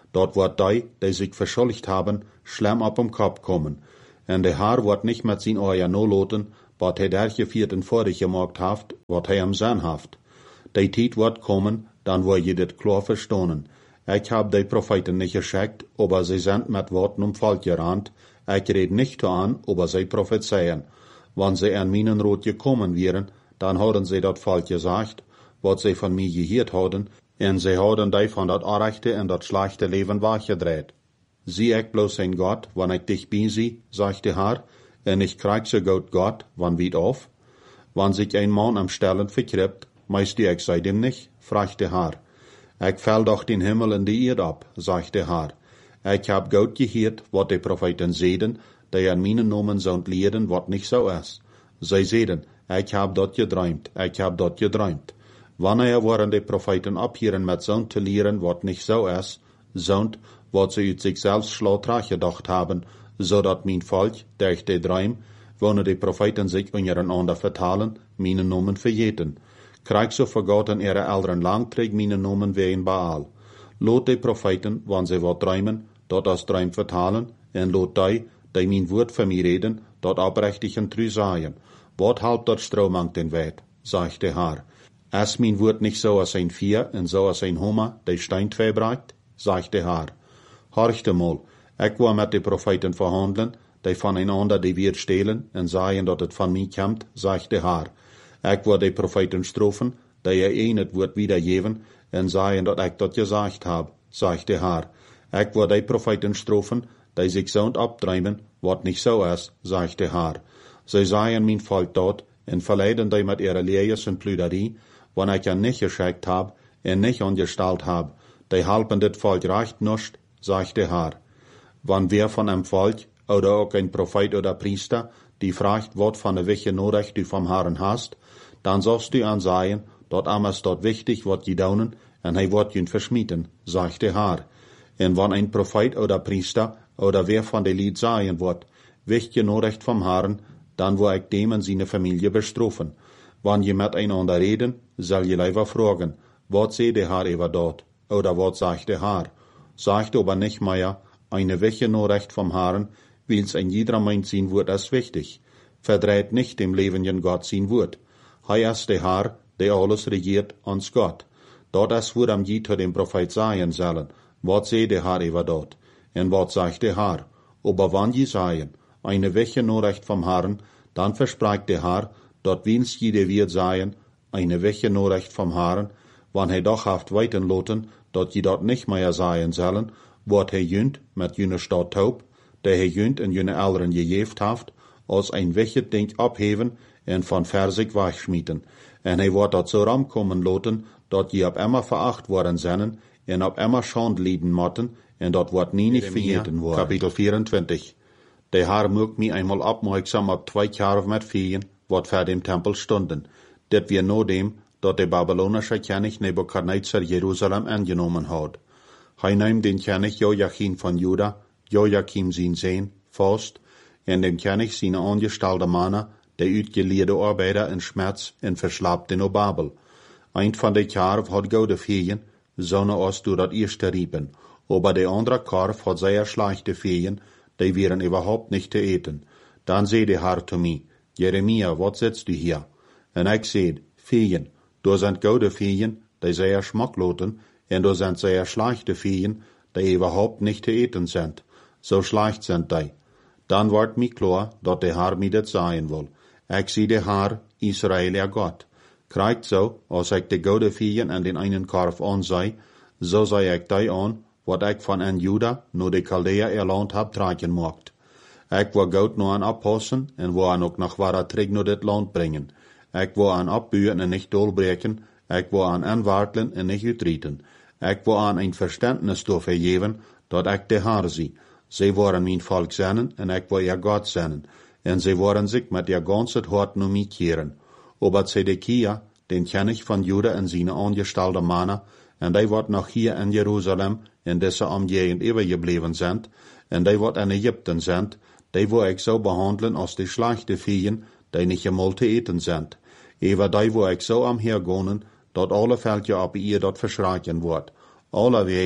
dort wordt die, die sich verschuldigt haben, schlimm op dem Kopf kommen. En de Haar wordt nicht met zijn ogen no loten, wat hij derje vierten vorig gemaakt haft, wat hij hem zijn haft. Die tijd wordt komen, dan word je dit klar verstonen. Ik heb die profeten nicht geschickt, aber sie sind met Worten um Volk gerannt. Ik red nicht an, aber sie prophezeien. Wann sie an meinen Rot gekommen wären, dann hadden sie dat Volk gesagt, wat sie von mir gehört hadden, en sie hadden die von dat Arrechte en dat schlechte Leben wachgedreht. Zie ik bloß ein Gott, wann ik dich bin sie, sagt der Herr, en ich krieg so gut Gott, wann wied auf? Wann sich ein Mann am Stellen verkriegt, meist du ich sei dem nicht, fragt der Herr. Ik fell doch den Himmel in die Erde ab, sagt der Herr. Ik hab gut gehört, wat die Propheten seden, die an meinen Namen sollen lehren, wat nicht so ist. Sie seden, ik hab dort geträumt, ik hab dort geträumt. Wanneer waren die Propheten abhieren met zo'n te lehren, wat nicht so ist, zo'n, wat sie uit sich selbst schlautrach gedacht haben, so dat mein Volk, durch die Träum, wanneer die Propheten sich untereinander vertalen, meinen Namen verjeten. Krieg so vergoten ihre Eltern lang, trägt meinen Namen wie ein Baal. Lot die Propheten, wann sie wat träumen, dort als Träum vertalen, en lot die, die mein Wort für mich reden, dort abrechtig en trü sagen. Wat halb dort Strohmank den Weit, sagt der Herr. Es mein Wort nicht so als ein Vier en so als ein Hummer, der Stein tweebrecht, sagt der Herr. Horchte mal, ich war mit den Propheten verhandeln, die voneinander die Wort stehlen en sagen, dat het von mir kommt, sagt der Herr. Ich war die Propheten strofen, die ihr einet Wort wiedergeben, en sagen, dat ich dat gesagt hab, sagt der Herr. Ich war die Propheten strofen, die sich so abtreiben, wat nicht so ist, sagt der Herr. Sie sagen mein Volk dort, en verleiden die mit ihrer Lehres und Plüderie, wann ich ja nicht geschickt hab, en nicht angestellt hab, die halpen dit Volk recht nicht, sagt der Herr. Wann wer von einem Volk, oder auch ein Prophet oder Priester, die fragt, wat von der welche Nachricht du vom Herrn hast, dann sollst du an sagen, dort amas dort wichtig, wat je daunen, en hij wordt je verschmieten, sagt der Herr. En wann ein Prophet oder Priester, oder wer von der Lied sagen wird, wichtige Nachricht vom Herrn, dann wo ich dem und seine Familie bestrofen. Wann je miteinander reden, soll je lieber fragen, wat seht der Herr über dort, oder wat sagt der Herr. Sagt aber nicht mehr, eine wichtige Nachricht vom Herrn, wils ein jeder meint sein Wort als wichtig. Verdreht nicht dem lebenden Gott sein Wort. Hei ist der Herr, der alles regiert, ans Gott. Dort ist wo am Jid dem Prophet sagen sollen, wat seht der Herr über dort, en wat sagt der Herr. Aber wann je sagen, eine wichtige Nachricht vom Herrn, dann verspricht der Herr, dort wils jede wird sagen, eine wichtige Nachricht vom Herrn, wann er doch haft weiten loten, dort je dort nicht mehr sagen sollen, wat er jünt mit jene Stadt taub, der er jünt in jene Eltern gejeft haft, als ein wichtig Ding abheben en von Versig wegschmieden. En er wird dort so ramkommen loten, dort je ab immer veracht worden sennen, en ab immer Schand lieden motten, en dort wird nie nicht vergeten worden. Kapitel vierundzwanzig. Der Herr mögt mich einmal abmerksam ab zwei Jahre mit Feen, wat vor dem Tempel stunden. Det wir nur dem, dort der babylonische König Nebukadnezar Jerusalem angenommen hat. Hij nahm den König Joachim von Juda, Joachim sein Sohn, Faust, en dem König seine angestellte Männer, der uitgeleerde Arbeiter in Schmerz en verslaapt in Babel. Ein von den Karf hat gute Feen, sonne aus du dat erste riepen, aber der andere Karf hat sehr schlechte Feen, die wären überhaupt nicht zu eten. Dann seh der Herr zu mir, Jeremia, wat sitzt du hier? En ich seh, Feen, du sind gute Feen, die sehr schmackloten, en du sind sehr schlechte Feen, die überhaupt nicht zu eten sind. So schlecht sind die. Dann wird mir klar, dat der Herr mir das sagen will. Ich seh der Herr, Israel, ihr Gott. Kriegt so, als ich die gute Feen an den einen Karf ansei, so sei ich die an, wat ich von an Juda, nur die Chaldea erlernt hab, tragen mocht. Ich will Gott nur an abpassen, en wo an auch nach wahrer Trick nur das Land bringen. Ich will an abbühen en nicht dolbreken, ich will an anwarteln en nicht utrieten. Ich will an ein Verständnis dafür geben, dat ich der Herr sie. Sie wollen mein Volk sennen, en ich will ihr Gott sennen. En sie wollen sich mit ihr ganzes Hort nur mich kehren. Aber Zedekia, den König von Juda en seine angestellte Männer, en die wat noch hier in Jerusalem, in dieser Umgegend übergeblieben sind, en die wat in Ägypten sind, die wo ich so behandeln als die schlechte Feen, die nicht einmal zu eten sind. Ewer die wo ich so am hergonen, dat alle Völker ab ihr dort verschreien wird. Alle wehen,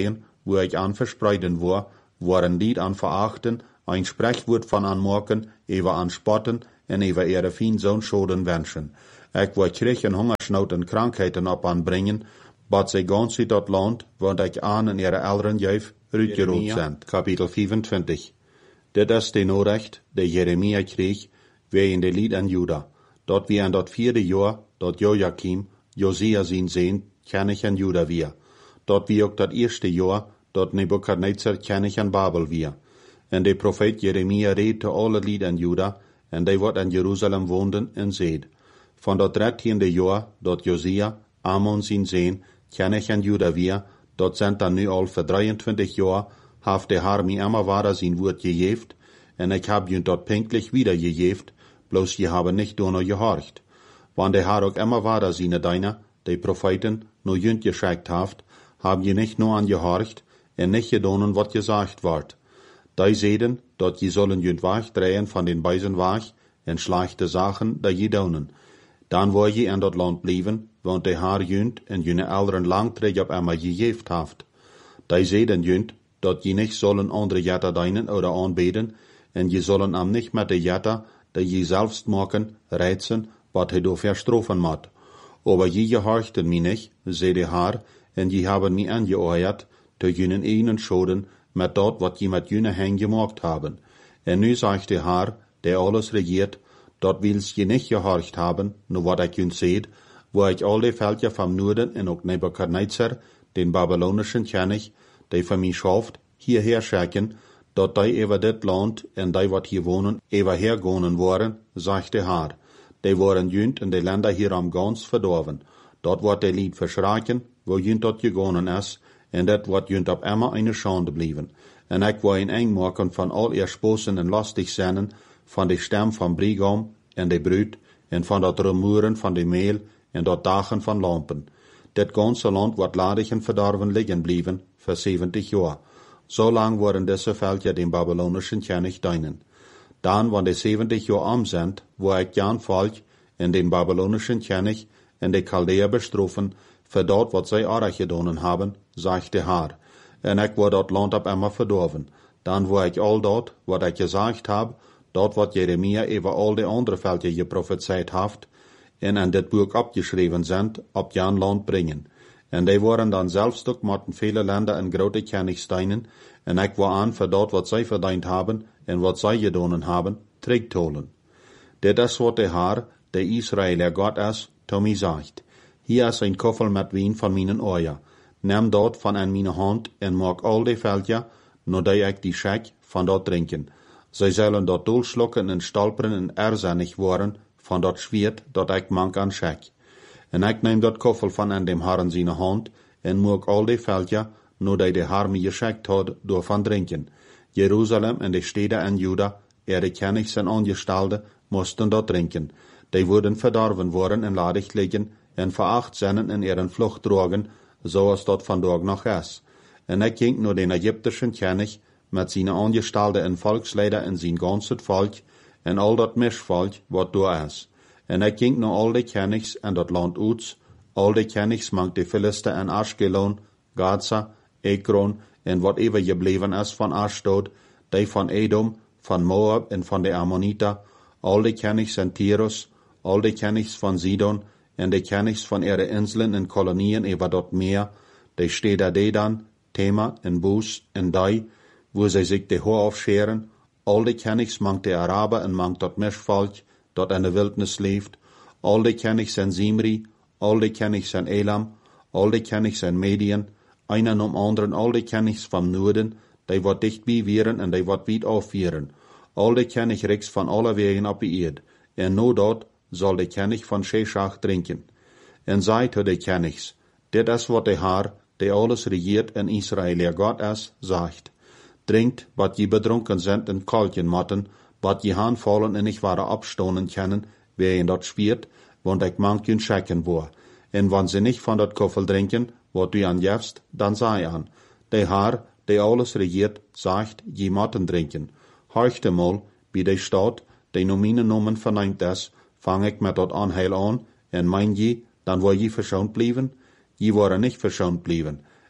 wo ich an verspreiden war, waren Lied an verachten, ein Sprechwort von anmerken, ewa an spotten, en ewa ihre Fiendsohn schoden wünschen. Ich war Krieg en Hungersnood en Krankheiten op anbringen, bat sie ganz in dat Land, want ich an in ihre älteren Jeuf rütgeroet sind. Kapitel vierundzwanzig. Dit is de Nachricht, die Jeremia kreeg, wie in de Lied an Juda. Dort wie an dat vierde Jahr, dort Joachim, Josia sin Sehn, König an Juda wir. Dort wie auch dat erste Jahr, dort Nebukadnezar König an Babel wir. En de Prophet Jeremia reed te alle Lied an Juda, en die wat an Jerusalem woonden en zeed. Van dat dertiende Jahr, dort Josia, Amon sin Sehn, König an Juda wir, dort sind dan nu al voor drieëntwintig jaar, heeft de haar mi immer wara sin Wort gejeft, en ik hab jun dort pinklich wieder gejeft, bloß je haben nicht dono gehorcht. Wann de haar ook immer wara sine deiner, de Propheten, no jünt geschickt haft, hab je nicht nur an gehorcht, en nicht gedonen wat gesagt ward. Die seden, dort je sollen jünt wach drehen von den Beisen wach, en schlechte Sachen, da je donen. Dan wo je in dat Land blieben, want de haar jünt en jüne älteren langträg op emma gejeft haft. Die seden jünt, dort je nicht sollen andere Jetta deinen oder anbeten, en je sollen am nicht met de Jetta, die je selbst maken, reizen, wat he do verstrofen mat. Aber je gehorchten mi nicht, zei de haar, en je haben mi angeoeiert, te jünen einen schoden, met dat wat je met jüne hen gemaakt haben. En nu sagt de haar, der alles regiert, dort wils je nicht gehorcht haben, nur wat ik jün seht, wo ich all de Völker vom Norden en ook Nebukadnezar, den babylonischen König, die von mir schafft, hierher schicken, dort die über dit Land en die wat hier wohnen, über hergonen waren, sagt de haar. Die waren jünt in de Länder hier am ganz verdorven. Dort wordt de Lied verschraken, wo jünt dort gegonen is, en dat wordt jünt op immer eine Schande blieben. En ik wil een eng maken van al ihr Sposen en lastig zinnen, van de stem van Brigam en de bruid, en van dat rumoeren van de meel, en dat dagen van lampen. Dit ganze land wordt ladig en verdorven liggen blieben, voor zeventig jaar. So lang worden deze Völker den babylonischen König dienen. Dan, wann de zeventig jaar am sind, wo ik jan Volk en den babylonischen König en de Chaldäer bestrofen, für dort, wat zij arg gedonen haben, sagt de haar. En ik word dat land op immer verdorven. Dan wo ik al dat, wat ik gesagt hab, dat wat Jeremia über al de andere Völker geprophezeit haft, en in dit boek abgeschreven sind, op jan land bringen. En die worden dan zelfs ook met vele Länder en grote Königsteinen, en ik wil aan voor dat wat zij verdient hebben, en wat zij gedonen hebben, terugtolen. Dit is wat de haar, de Israëler God is, to mij zegt. Hier is een koffel met wien van mijn oor. Neem dat van in mijn hand en maak al die Völker, nadat ik die schek, van dat drinken. Zij zullen dat doorschlucken en stalperen en erzinnig worden van dat schwert dat ik mank aan schek. En ik neem dat koffel van in dem Herren zijn hand en maak al die Völker, nadat de Herr mij geschickt had, door van drinken. Jeruzalem en de steden in Juda, er de Königs en Angestellte, moesten dat drinken. Die worden verdorven worden en ladig liggen, en veracht zijn in ihren Flucht drogen, zoals dat vandaag nog is. En ik ging naar den Ägyptischen König, met zijn Angestellte en Volksleider en zijn ganzes Volk, en al dat Mischvolk, wat daar is. En ik ging naar al de Königs en dat land uit, al de Königs mank de Philister en Ashkelon, Gaza, Ekron, en wat ever gebleven is van Ashdod, die van Edom, van Moab en van de Ammonita, al de Königs en Tyrus, al de Königs van Sidon, en de Königs van ihre Inseln en Kolonien über dat Meer, de steden Dedan, Tema en Bus en die, wo zij zich de Haar aufscheren, al de Königs mank de Araber en mank dat Mischvolk, dat in de Wildnis leeft, al de Königs en Zimri, al de Königs en Elam, al de Königs en Medien, einen um anderen al de Königs van Noorden, die wat dichtbij wieren en die wat wiet aufvieren, al de Königreichs van alle wegen op de eerd, en no dat zal de König van Sheshach drinken. En zei te de Königs, dit is wat de Haar, die alles regiert in Israël, der God is, zegt. Drinkt, wat je bedronken sind in kalken matten, wat je aanvallen en niet waren abstonen kennen, wie je dat spiert, want ik mank je schecken voor. En wanneer ze niet van dat koffel drinken, wat u aan jefst, dan zei aan. De Haar, die alles regiert, zegt, je matten drinken. Horchte mal, bij de stad, die no mijn nomen verneemt is, vang ik met dat aanheil aan, en mein je, dan wil je verschoond blijven? Je waren niet verschoond blijven.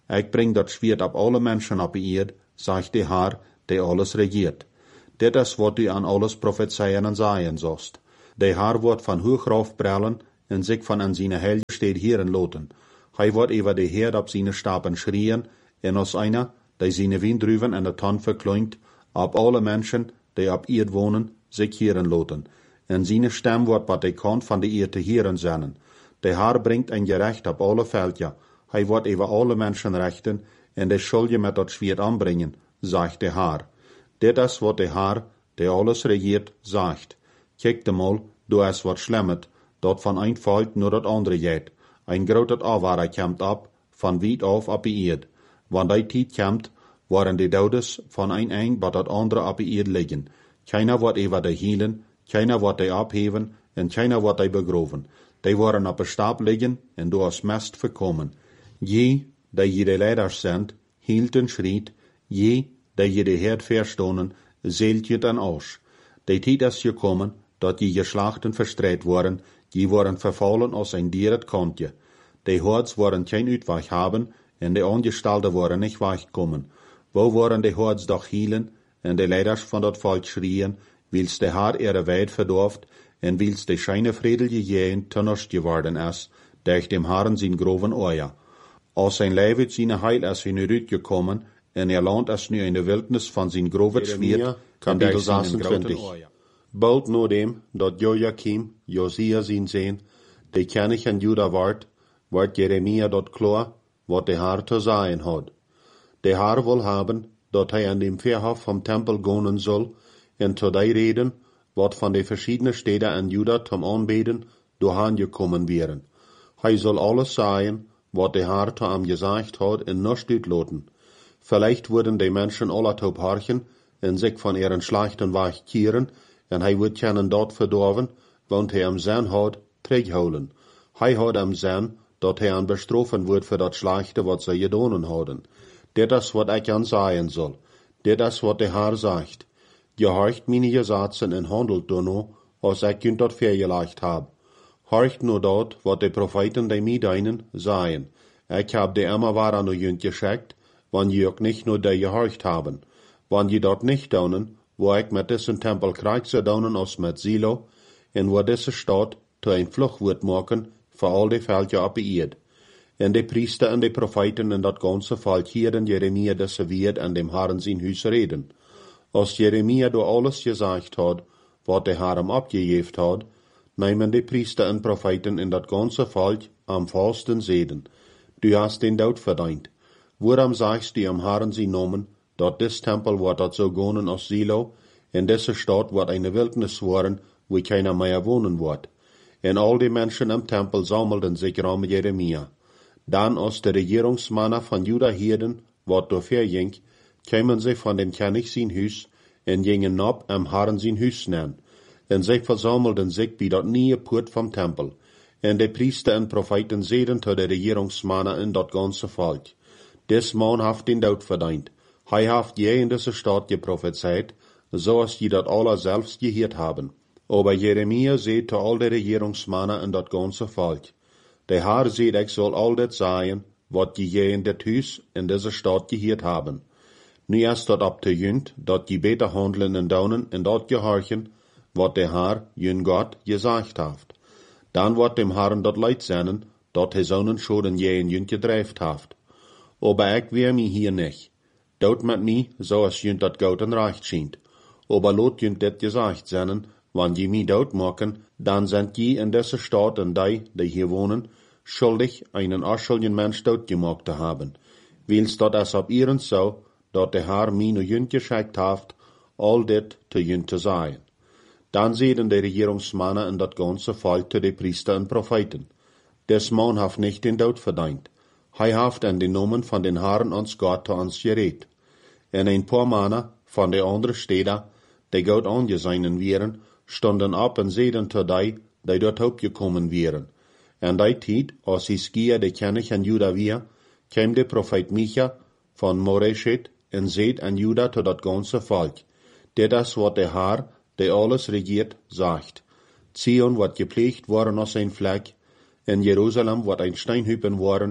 Ik bring dat Schwert op alle Menschen op eerd, sagt de Haar, der alles regiert. Dit is wat u aan alles prophezeien en zaaien zost. De Haar wordt van hoog rauf brellen en zich van aan zijn heilige steed hieren loten. Hij wordt over de Heer op zijn stapen schrien en als einer, die zijn windruwen en de ton verkleint, op alle Menschen, die op eerd wonen, zich hieren loten. En zijn stem wordt wat de kant van de eerd te hieren zijn. De Haar brengt een gerecht op alle veldja. Hij wordt over alle Menschen rechten en de schul je met dat Schwert aanbrengen, zegt de Haar. Dit is wat de Haar, die alles regiert, zegt. Kijk de mal, du is wat schlemmet, dat van een volk naar dat andere gaat. Een groot afwaarder komt op, van wiet af op de eerd. Wanneer die tijd komt, worden de doodes van een eind bij dat andere op de eerd liggen. Keiner wordt over de hielen, keiner wordt de opheven en keiner wordt de begroven. Die worden op een stap liggen en door als mest verkomen. Je, die je de leiders zendt, hield en schriet, je, die je de Heer verstonen, zeelt je dan aus. De tijd is gekomen, dat je geslachten verstrijd worden, die worden vervallen als een dier het kantje. De hords worden geen uitweg hebben, en de ongestalten worden niet wegkomen. Wo worden de hords doch hielen, en de leiders van dat volk schrien, wils de Haar ihre wijd verdorft, en wils de scheine vredelige jeen tennerst geworden is, durch dem Herrn zijn groven oja. Als zijn lijf uit zijn heil is hij nu uitgekomen, en er land is nu in de wildnis van zijn grove Schwert, kapitel zesentwintig. Bald na dem, dat Joachim, Josia zijn zijn, de König in Juda ward, wordt Jeremia dat klaar, wat de Haar te zeggen had. De Haar wil hebben, dat hij aan dem Verhof vom Tempel gonen soll, en zu die reden, wat van de verschiedene steden in Juda zum Anbeten doorheen gekommen wären. Hij soll alles sagen, wat de Haar zu ihm gesagt hat, in nicht uitloten. Vielleicht würden die Menschen alle taub horchen en sich von ihren schlechten Weg kehren, en hij wird kennen dort verdorven, want hij am Sinn hat, terugholen. Hij hat am Sinn, dat hij aan bestrafen wird für dat Schlechte, wat sie gedonen hadden. Dit is wat ik aan sagen soll. Dit is wat de Haar sagt. Gehorcht meine Gesetze en handelt daarno, als ik junt dat vergelegt hab. Horcht nur dat, wat de Propheten die mij deinen, sagen. Ik hab de immer wahrer nur junt geschickt, wann je ook nicht nur die gehorcht haben. Wann je dat nicht daunen, wo ik met diesen Tempel krijg zu daunen als met Silo, en wo diese Stadt zu ein Fluchtwort maken, voor al die veldje op de eerd. En de priester en de Propheten in dat ganze volk hieren Jeremia deze Wert an dem Herrn zijn huis reden. Als Jeremia door alles gezegd had, wat de Herr hem opgegeven had, nemen de priester en Propheten in dat ganze volk am vasten zeden. Du hast den dood verdient. Waarom sagst du am Herrn zijn Namen, dat dis Tempel wordt dat zo gonen als Silo, en deze stad wordt eine Wildnis worden, wo keiner mehr wohnen wordt. En al die Menschen im Tempel sammelten sich rum Jeremia. Dan als de Regierungsmänner van Juda hielden, wat door verging, kwamen sie von dem König sein Huis, en gingen op am Herrn sein Huis nemen. En sie versammelten sich bij dat nieuwe poort vom Tempel. En de priester en Propheten zeiden tot de Regierungsmänner in dat ganze volk. Des man haft den dood verdient. Hij haft je in deze stad geprophezeit, zoals je dat alle selbst geheerd haben. Aber Jeremia zei tot al de Regierungsmänner in dat ganze volk. De Herr zei, ik zal al dit zeggen, wat je in dit huis in deze stad geheerd haben. Nu is dat op te junt, dat je beter handelen en daunen en dat gehorchen, wat de Herr, jun God, gezegd heeft. Dan wordt dem Herrn dat leid zijn, dat hij zonen schoden je in junt gedreifd heeft. Aber ik weer mij hier nicht. Dood met mij, zoals junt dat goud en recht schijnt. Aber lot junt dit gezegd zijn, wann je mij dood maken, dan zijn je in deze stad en die, die hier wonen, schuldig einen afschuldigen Mensch doodgemaakt te hebben. Wils dat es op ihren zo, dat de Herr mij nu junt geschickt heeft, al dit te junt te zeggen. Dan zeiden de Regierungsmänner in dat ganze volk te de priester en Propheten. Des man heeft nicht den dood verdient. Hij heeft in de Namen van den Herrn ons Gott te ons gereed. En een paar mannen van de andere steden, die Gott aangezeinen wären, stonden op en zeiden te die, die dort opgekommen wären. En die tijd, als Hiskia de König in Juda weer, kwam de Prophet Micha van Moreshet en zeid aan Juda tot dat ganze volk. Dit is wat de Herr, die alles regiert, sagt. Zion wordt gepleegd worden als een vlek, en Jeruzalem wordt een steinhüppen worden,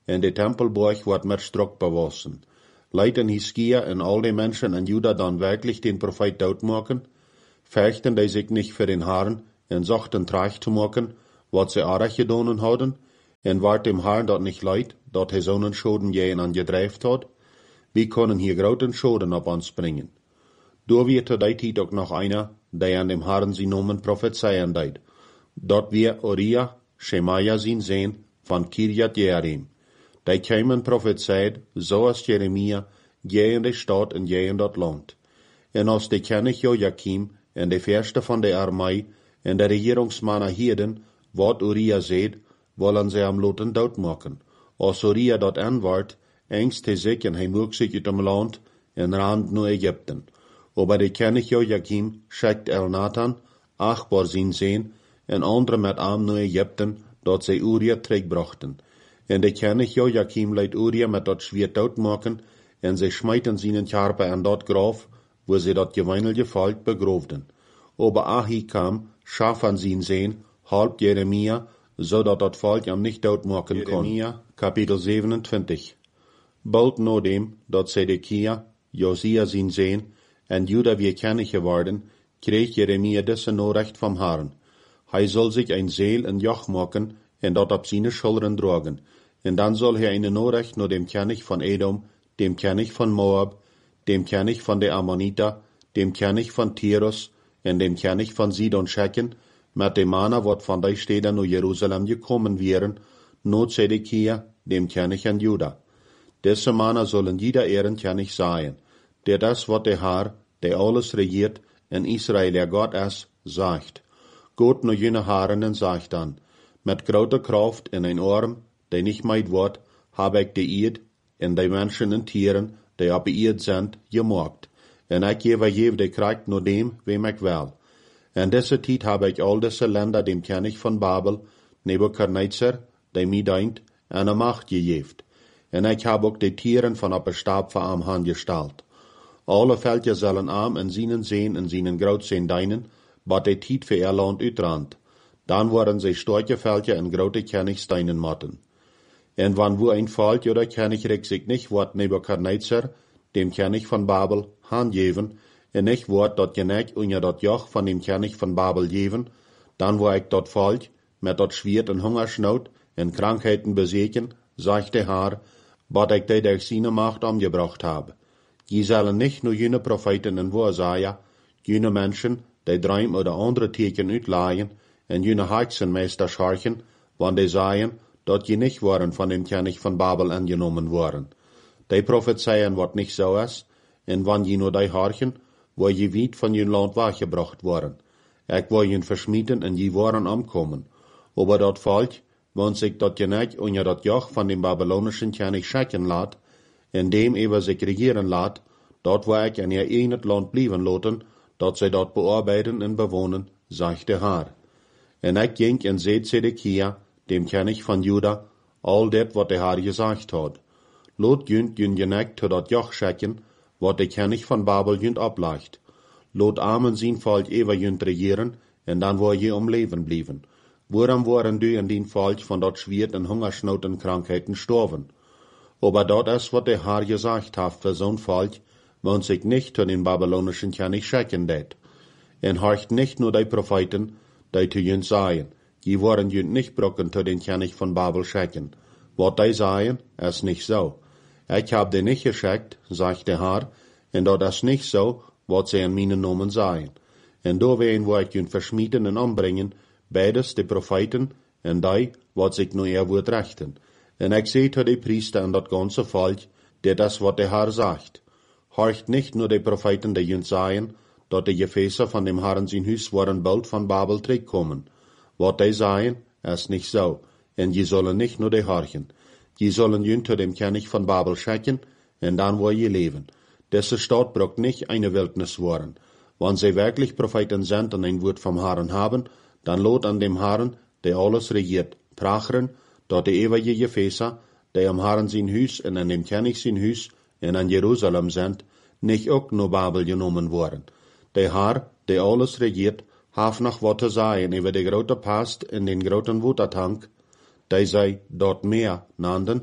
en de Tempelburg wordt met strok bewassen. Leiden Hiskia en al die Menschen in Juda dan wirklich den Prophet doodmaken? Fürchten die sich nicht für den Herrn en zochten traag te maken, wat ze aardig gedaan hadden? En waard dem Herrn dat nicht leid, dat hij zo'n schoden jeen aan gedrijft had? Wie können hier groten schoden op ons brengen? Door wird er die tijd ook nog einer, die an dem Herrn sie nomen prophezeien deed. Dat wir Uriah, Shemaia zien zijn, van Kirjat Jearim. Die kwamen prophezeit, zoals Jeremia, je in de stad en je in dat land. En als de kennig Joachim, en de verste van de armee, en de regeringsmannen hielden, wat Uriah zeid, wollen ze hem laten doodmaken. Als Uriah dat aanwaart, engst hij zich en hij moek zich uit hem land, en rand naar Egypten. Aber de kennig Joachim schickt Elnathan, Achbar zijn zeen, en andere met hem naar Egypten, dat zij Uriah terugbrachten. En de kennig Joachim leidt Uriah met dat zwierd doodmaken, en zij smijten zijn charpe aan dat graf, wo sie dat geweinelje volk begroofden. Aber Ahikam, Schafan zijn zeen, halb Jeremia, zodat dat volk hem niet doodmaken kon. Jeremia, kapitel zevenentwintig. Bald na dem, dat Zedekia, Josia zijn zeen, en Juda weer kennig geworden, kreeg Jeremia deze Nachricht vom Herrn. Hij zal zich een Seel en Joch maken, en dat op zijn Schultern dragen. En dan zal hij eine Nachricht naar dem König van Edom, dem König van Moab, dem König van de Ammonita, dem König van Tyrus, en dem König van Sidon schicken, met de mannen wat van die steden naar Jeruzalem gekommen wären, not Zedekia, dem König van Juda. Deze mannen zullen jeder ehren König sein, der das, wat de Herr, der alles regiert, en Israel der Gott is, sagt. Gott naar jene Haaren en sagt dan, met grote kracht in een arm, die nicht meid wordt, heb ik de eed, en de mensen en tieren, die op eed zijn, gemaakt. En ik geef je de kracht naar dem, wem ik wil. En deze tijd heb ik al deze Länder dem König van Babel, Nebuchadnezzar, die mij dient, en een macht gegeven. En ik heb ook de tieren van op de stab van am hand gestalt. Alle Völker zullen am en zienen sehen en zienen groot zijn deinen, wat de tijd voor ihr land uitrandt. Dan worden sie starke Völker en grote Königs deinen matten. En wann wo ein Volk oder Königreich sich nicht wort Nebuchadnezzar, dem König von Babel, handgeven, en nicht wort dat geneig unter dat Joch von dem König von Babel geven, dan wo ik dat Volk met dat Schwert en Hungersnood en Krankheiten besiegen, sagt der Herr, wat ik die durch seine Macht umgebracht habe. Je zullen nicht nur jene Propheten en Wahrsager, jene Menschen, die Träum oder andere Teken uitlaaien, en jene Hexenmeester scharchen, wann die sagen, dat je nicht waren von dem König von Babel angenommen worden. Die prophezeien wat nicht so is, en wann je nur die harchen, wo je weit von je land weggebracht worden. Ik wil je versmieten en je waren omkomen. Aber dat Volk, wann sich dat je nicht unter dat Joch von dem babylonischen König schicken laat, en dem ever sich regieren laat, dat wil ik in je in het land blijven laten, dat zij dat bearbeiten en bewonen, sagt der Herr. En ik ging en zeed Zedekia, dem König von Juda, all dat wat der Herr gesagt hat. Lot jünt jün geneigt to dat Joch schicken, wat der König von Babel jünt ablegt. Lot armen zijn Volk ever jünt regieren, en dan wil je om leven blijven. Waarom waren du en dien Volk van dat Schwert en Hungersnood en Krankheiten storven? Aber dat is wat der Herr gesagt hat für zo'n Volk, want sich nicht to den babylonischen König schicken det. En horcht nicht nur die Propheten, die zu jünt sagen, die waren jünt nicht brocken to den König von Babel schicken. Wat die sagen, is nicht so. Ich hab die nicht geschickt, sagt der Herr, en dat is nicht so, wat sie in meinen Namen sagen. En do werden wo ich jünt verschmieden en umbringen, beides die Propheten, en die, wat sich nur ihr Wort rechten. En ich seh to die Priester en dat ganze Volk, der das, wat der Herr sagt. Horcht nicht nur die Propheten, die jünt sagen, dat die Gefäße von dem Herrn sein Hus waren bald von Babel zurückkommen. Wat die sagen, ist nicht so. En je sollen nicht nur die horchen. Je sollen jünt zu dem König von Babel schicken, en dann wo je leben. Diese Stadt braucht nicht eine Wildnis worden. Wenn sie wirklich Propheten sind und ein Wort vom Herrn haben, dann lot an dem Herrn, der alles regiert, prachern, dat die ewige Gefäße, die am Herrn sein Hus en an dem König sein Hus en an Jerusalem sind, nicht auch nur Babel genommen worden. Der Herr, der alles regiert, haf noch wat te sagen über die grote Past in den groten Watertank, die zij dort meer nannten,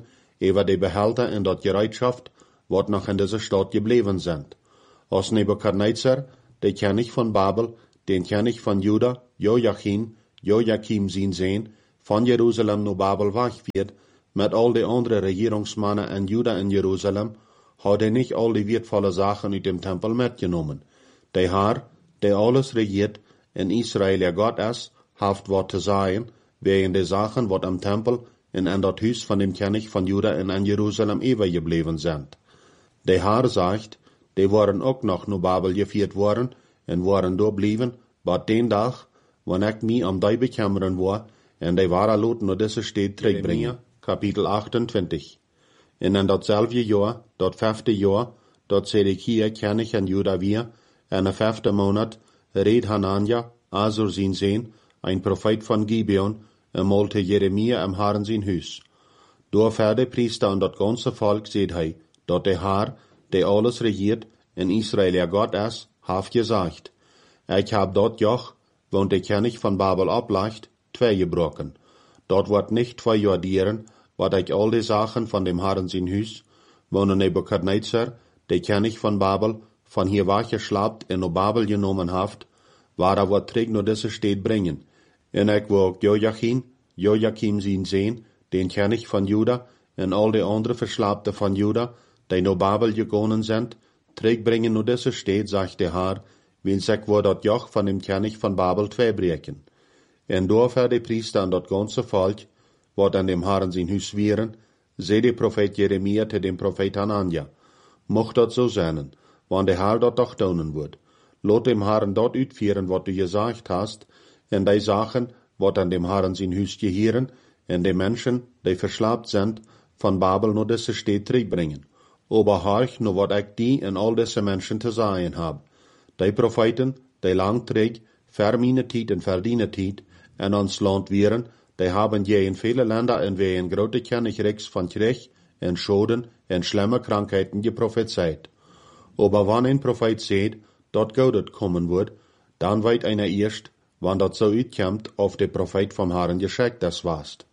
über die Behälter in dort Gereitschaft, wat noch in dieser Stadt geblieben sind. Aus Nebukadnezar, der König von Babel, den König von Juda, Joachim, Joachim sin Sehn, von Jerusalem nach Babel weg wird, mit all die anderen Regierungsmannen in Juda in Jerusalem, hat er nicht all die wertvolle Sachen aus dem Tempel mitgenommen. Der Herr, der alles regiert, in Israel ja Gott ist, haft wat zu sagen, wegen der Sachen, wat am Tempel und in das Haus von dem König von Juda und in Jerusalem übergeblieben sind. Der Herr sagt, die waren auch noch nach Babel geführt worden und waren da blieben, bis den Tag, wann ich mich um die bekümmern war, und die wahre Lot nur diese Stadt zurückbringen. Kapitel achtundzwanzig. Und in dasselbe Jahr, das fünfte Jahr, dat Zedekia König in Juda wir, in der fünfte Monat, red Hanania, Asur sin Sehn, ein Prophet von Gibeon, einmal zu Jeremia im Herrn sein Hus. Durch der Priester und das ganze Volk seht hei, dat der Herr, der alles regiert, in Israel ja Gott ist, haft gesagt, ich hab dort Joch, wo der König von Babel ableicht, zwei gebrochen. Dort wird nicht zwei Jordieren, wat ich all die Sachen von dem Herrn sein Hus, wo Nebukadnezar, der König von Babel, von hier weggeschlappt in Babel genommen haft, war er wat träg nur diese Stadt bringen. Und ich wo Joachim, Joachim sin Sehn, den König von Juda, und all die anderen Verschlappte von Juda, die in Babel gegangen sind, träg bringen nur diese Stadt, sagt der Herr, wenn sich wo dort Joch von dem König von Babel zwei brechen. Und dafür die Priester und das ganze Volk, wat an dem Herrn sein Hus wären, seh der Prophet Jeremia zu dem Prophet Hanania. Mocht dat so sein, wann der Herr dort doch tun wird. Lot dem Herrn dort utführen, wat du gesagt hast, und die Sachen, wat an dem Herrn sein Hus gehören, und die Menschen, die verschlappt sind, von Babel nur diese Stadt zurückbringen. Aber horch nur wat ich die und all diese Menschen zu sagen hab. Die Propheten, die langträg, für meine Tijd und für deine Tijd, in ons Land wären, die haben je in viele Länder in wie ein große Königreichs von Krieg, und Schoden, und schlimme Krankheiten geprophezeit. Aber wenn ein Prophet sieht, dort Gott kommen wird, dann weiß einer erst, wann dat so uitkommt, auf der Prophet vom Herrn geschickt das warst.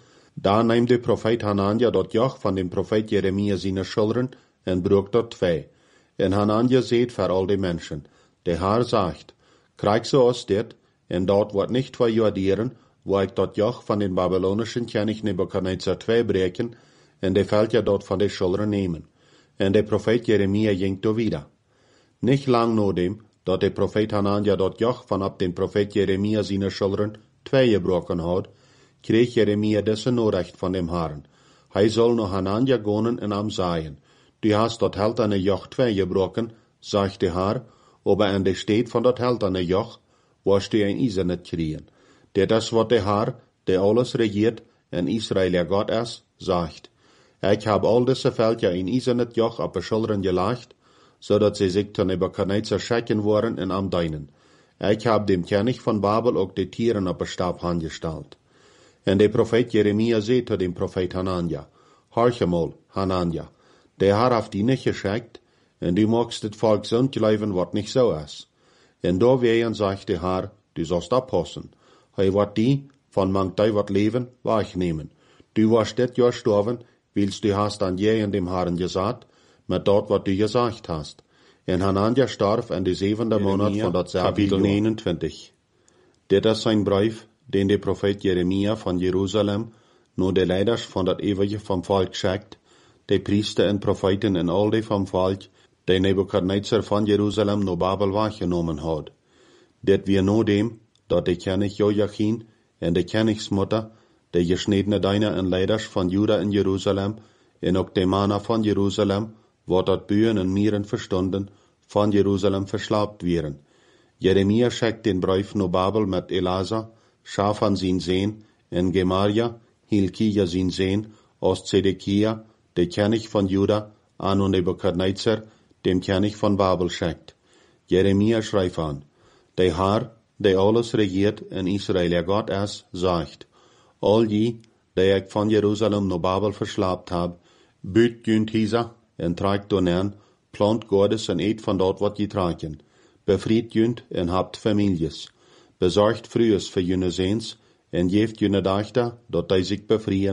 Da nahm der Prophet Hanania dort Joch von dem Prophet Jeremia seine Schultern und brug dort zwei. Und Hanania seht für all die Menschen. Der Herr sagt, krieg so aus dit, und dort wird nicht zwei Jordieren, wo ich dort Joch von den babylonischen König Nebukadnezar zwei brechen, und der fällt ja dort von der Schultern nehmen. Und der Prophet Jeremia ging da wieder. Nicht lang nach dem, dort der Prophet Hanania dort Joch von ab den Prophet Jeremia seine Schultern zwei gebrochen hat, krieg Jeremia diese Nachricht von dem Herrn. Hij soll noch Hanania gehen und am sagen, du hast dort halt eine Joch zwei gebrochen, sagt der Herr, aber an der Stadt von dort halt eine Joch, wirst du ein Eisen nicht kriegen. Der das wird der Herr, der alles regiert, in Israel ja Gott ist, sagt. Ich hab all diese Völker in Eisenet Joch auf die Schultern gelegt, so dass sie sich zu Nebukadnezar schicken worden und am Deinen. Ich hab dem König von Babel auch die Tieren auf den Stab angestellt. Und der Prophet Jeremia seht zu dem Prophet Hanania, horche mal, Hanania, der Herr hat die nicht geschickt, und du magst das Volk so glauben, was nicht so ist. Und da wehen, sagt der Herr, du sollst abpassen. Hij wird die, von manch die wat leben, wegnehmen. Du warst dit Jahr sterben, willst du hast an je in dem Herrn gesagt, mit dort, wat du gesagt hast. Und Hanania starb in die siebente Monat von dat Kapitel neunundzwanzig. Dit ist sein Brief, den der Prophet Jeremia von Jerusalem, nur der Leiders von dat ewige vom Volk schickt, die Priester und Propheten und all die vom Volk, die Nebukadnezar von Jerusalem nach Babel weggenommen hat. Dit wir nur dem, dat der König Joachim und die Königsmutter, der geschnittene Diener und Leiders von Juda in Jerusalem, und auch die Männer von Jerusalem, wo dort Bühen und Mieren verstunden, von Jerusalem verschlappt wären. Jeremia schickt den Brief nach Babel mit Elasa, Schafan sin Sehn, und Gemaria, Hilkia sin Sehn, aus Zedekia, der König von Juda, an und Nebukadnezar, dem König von Babel schickt. Jeremia schreibt an, der Herr, der alles regiert in Israel, ja Gott ist, sagt, all die, die ich von Jerusalem nach Babel verschlappt hab, büt günd hisa, en tragt donern, plant Gottes en eet von dort wat getragen, befried günd en habt Families, besorgt frühes für jene Sehns, en jeft jene Dachter, dort die sich befrieren,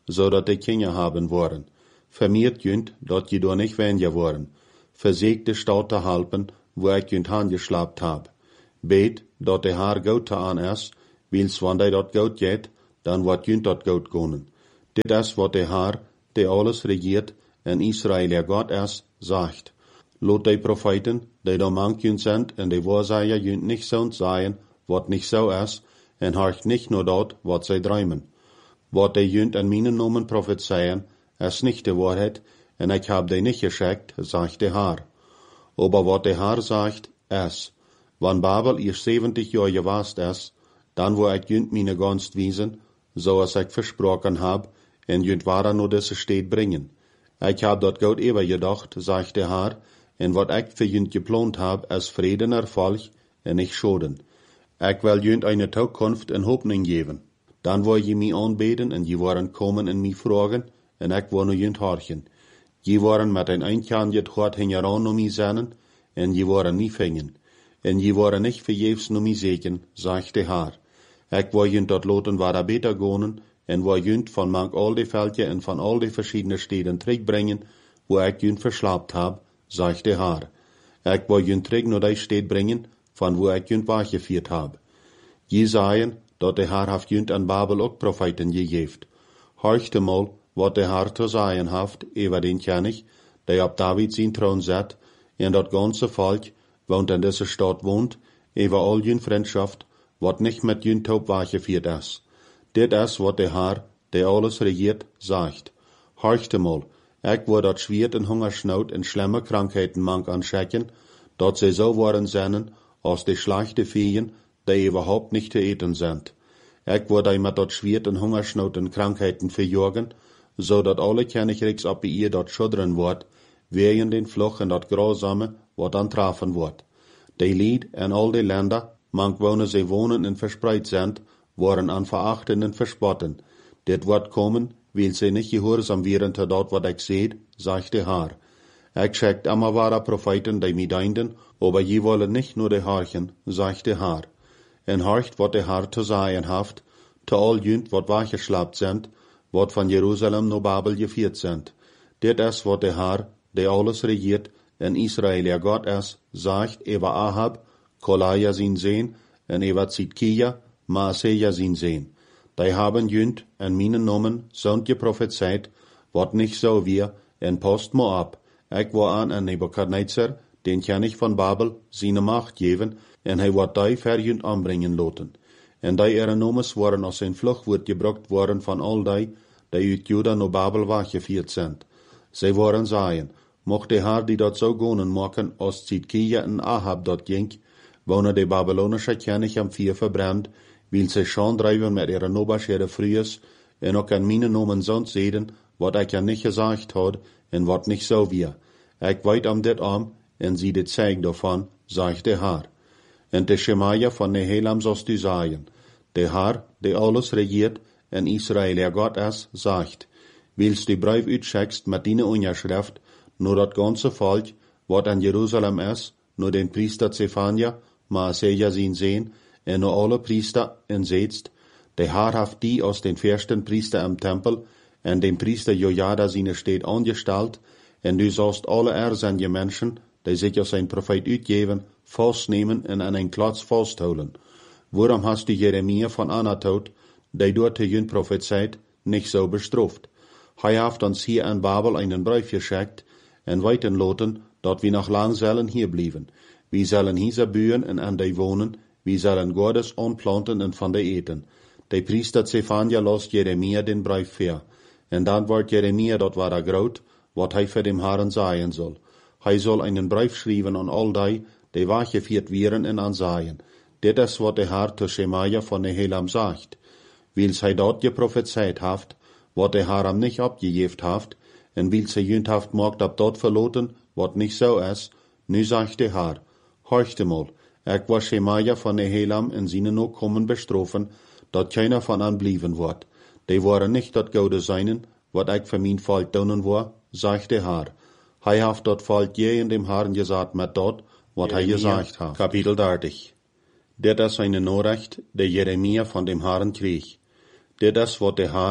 zodat de Kinder haben worden. Vermeerd junt, dat je door nicht weniger worden. Verzeek de stad te helpen, wo ik junt aangeslapt heb. Beet, dat de haar goud te aan is, wils wanneer dat goud jet, dan wordt junt dat goud konen. Dit is wat de haar, die alles regiert, en Israël ja God is, zegt. Lot de profeten, die da mank junt zijn, en de waarsager junt nicht zo'n zijn, wat nicht zo is, en harcht nicht nur dat, wat zij dreimen. Wat de junt en mijn nomen prophezeien, is nicht de waarheid, en ik heb de nicht geschickt, zegt de haar. Aber wat de haar zegt, is, wann Babel ihr zeventig jaar gewast is, dan wo ik junt meine Gunst wiesen, zoals ik versprochen heb, en junt waar nur deze steed brengen. Ik heb dat goed ever gedacht, zegt de haar, en wat ik voor junt geplant heb, is vrede en erfolg, en nicht schoden. Ik wil junt eine toekomst en hoopning geven. Dan wil je mij aanbeden, en je worden komen en mij vragen, en ik wil nu junt horchen. Je worden met een eindje het hart hingeran om mij zennen, en je worden niet vingen. En je worden niet vergeefs om mij zeken, zegt de haar. Ik wil junt dat loten waar er beter gonen, en wil junt van mank al die veldje en van al die verschiedene steden terugbrengen, wo ik junt verslaapt heb, zegt de haar. Ik wil junt terug naar die stad brengen, van wo ik junt weggevierd heb. Je zeien, dat de haar heeft junt aan Babel ook profeten gegeven. Horchte mal, wat de haar te zeien heeft, over den König, die op David zijn troon zet, en dat ganze volk, woont in deze stad woont, over al jun vriendschaft, wat nicht met jun taub weggevierd is. Dit is wat de haar, die alles regiert, zegt. Horchte mal, ik word dat Schwert en Hungersnood en schlimme krankheiten mank aanschikken, dat ze zo worden zijn als de slechte Viehen, die überhaupt nicht te eten sind. Ik word die met dat Schwert en Hungersnood en krankheiten verjagen, zodat alle Königreichs op ihr dat schudderen wordt, wegen den Fluch en dat Grausame, wat aantrafen wordt. Die Lied en al die Länder, mank wonen ze wonen en verspreid sind, worden aan verachten en verspotten. Dit wordt komen, wil ze niet gehoorzaam werden te dat wat ik zeed, zegt de haar. Ik schickt immer wahre Propheten, die mij dienden, aber je wollen nicht nur de harchen, zegt de haar. En horcht wat de haar te zeien heeft, te al junt wat weggeslapt sind, wat van Jeruzalem naar Babel gevierd sind. Dit is wat de haar, die alles regiert, en Israël ja God is, zegt over Ahab, Kolaja zijn zeen, en over Zidkia, Maaseja zijn zeen. Die haben junt en mijn nomen zo'n geprophezeit, wat nicht so wir, en post mo ab. Ik wil aan en Nebukadnezar, den König van Babel, zijn macht geven, en hij wordt die ver junt aanbrengen loten. En die ihre nomes worden als zijn vlucht wordt gebruikt worden van al die, die uit Juda naar Babel weggevierd sind. Zij worden zeien, mocht de haar die dat zo gonen maken, als Zidkia en Ahab dat ging, wonen de Babylonische König am vier verbrannt, wil zij schon drijven met ihre nobaschere vries, en ook aan mijn nomen zond zeden, wat ik ja niet gezegd had, en wat niet zo weer. Ik weet om dit om, en zie dit zeig daarvan, zegt de haar. En de Shemaja van Nehelam zoals du zeien. De haar, die alles regiert, en Israël ja God is, zegt, wils die brief uitschickst met die onderschrift, nur dat ganze volk, wat aan Jeruzalem is, nur den priester Zephania, Maaseja zijn zeen, en nur alle priester en zetst, de haar heeft die aus den versten priester am Tempel, en den priester Jojada zijn steed angestalt, en du sollst alle er zijn je mensen, die zich als een profeet uitgeven, vastnemen en aan een klats vasthouden. Waarom hast du Jeremia van Anatot, die door te jun prophezeit, nicht so bestraft? Hij heeft ons hier in Babel einen brief geschickt, en weiten loten, dat we nog lang zullen hier blijven. We zullen hier buren en aan die wonen, we zullen Gottes aanplanten en van die eten. De priester Zephania lost Jeremia den brief ver. En dan wordt Jeremia dat waar groot, wat hij voor dem Herren zeien soll. Hij zal einen brief schrijven aan al die, die weggevierd werden en aanzaaien. Dit is wat de Herr te Shemaja van Nehelam zegt. Wils hij dat geprophezeit heeft, wat de Herr hem niet opgegeven heeft, en wils hij junt heeft maakt op dat verloten, wat niet zo is, nu zegt de Herr, horchte mal, ik was Shemaja van Nehelam en zijn ook komen bestrofen, dat keiner van hen blijven wordt. Die waren niet dat gouden zijnen, wat ik voor mijn volk doen wil, zegt de Herr. Hij heeft dat volk je in dem Herrn gezegd met dat, wat hij gezegd heeft. Kapitel dertig. Dit is een Nachricht, die Jeremia van dem Herrn kreeg. Dit is wat de Herr,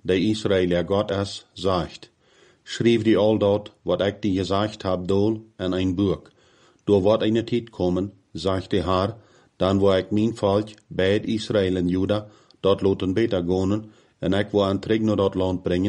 der Israel ja Gott is, sagt, schrief die all dort, wat ik die gesagt hab, dol, in ein Buch. Do wordt eine Tijd kommen, sagt der Herr, dan wo ik mijn volk, beid Israel en Juda, dort loten beter gonen, en ik wo aan terug naar dat land brengen,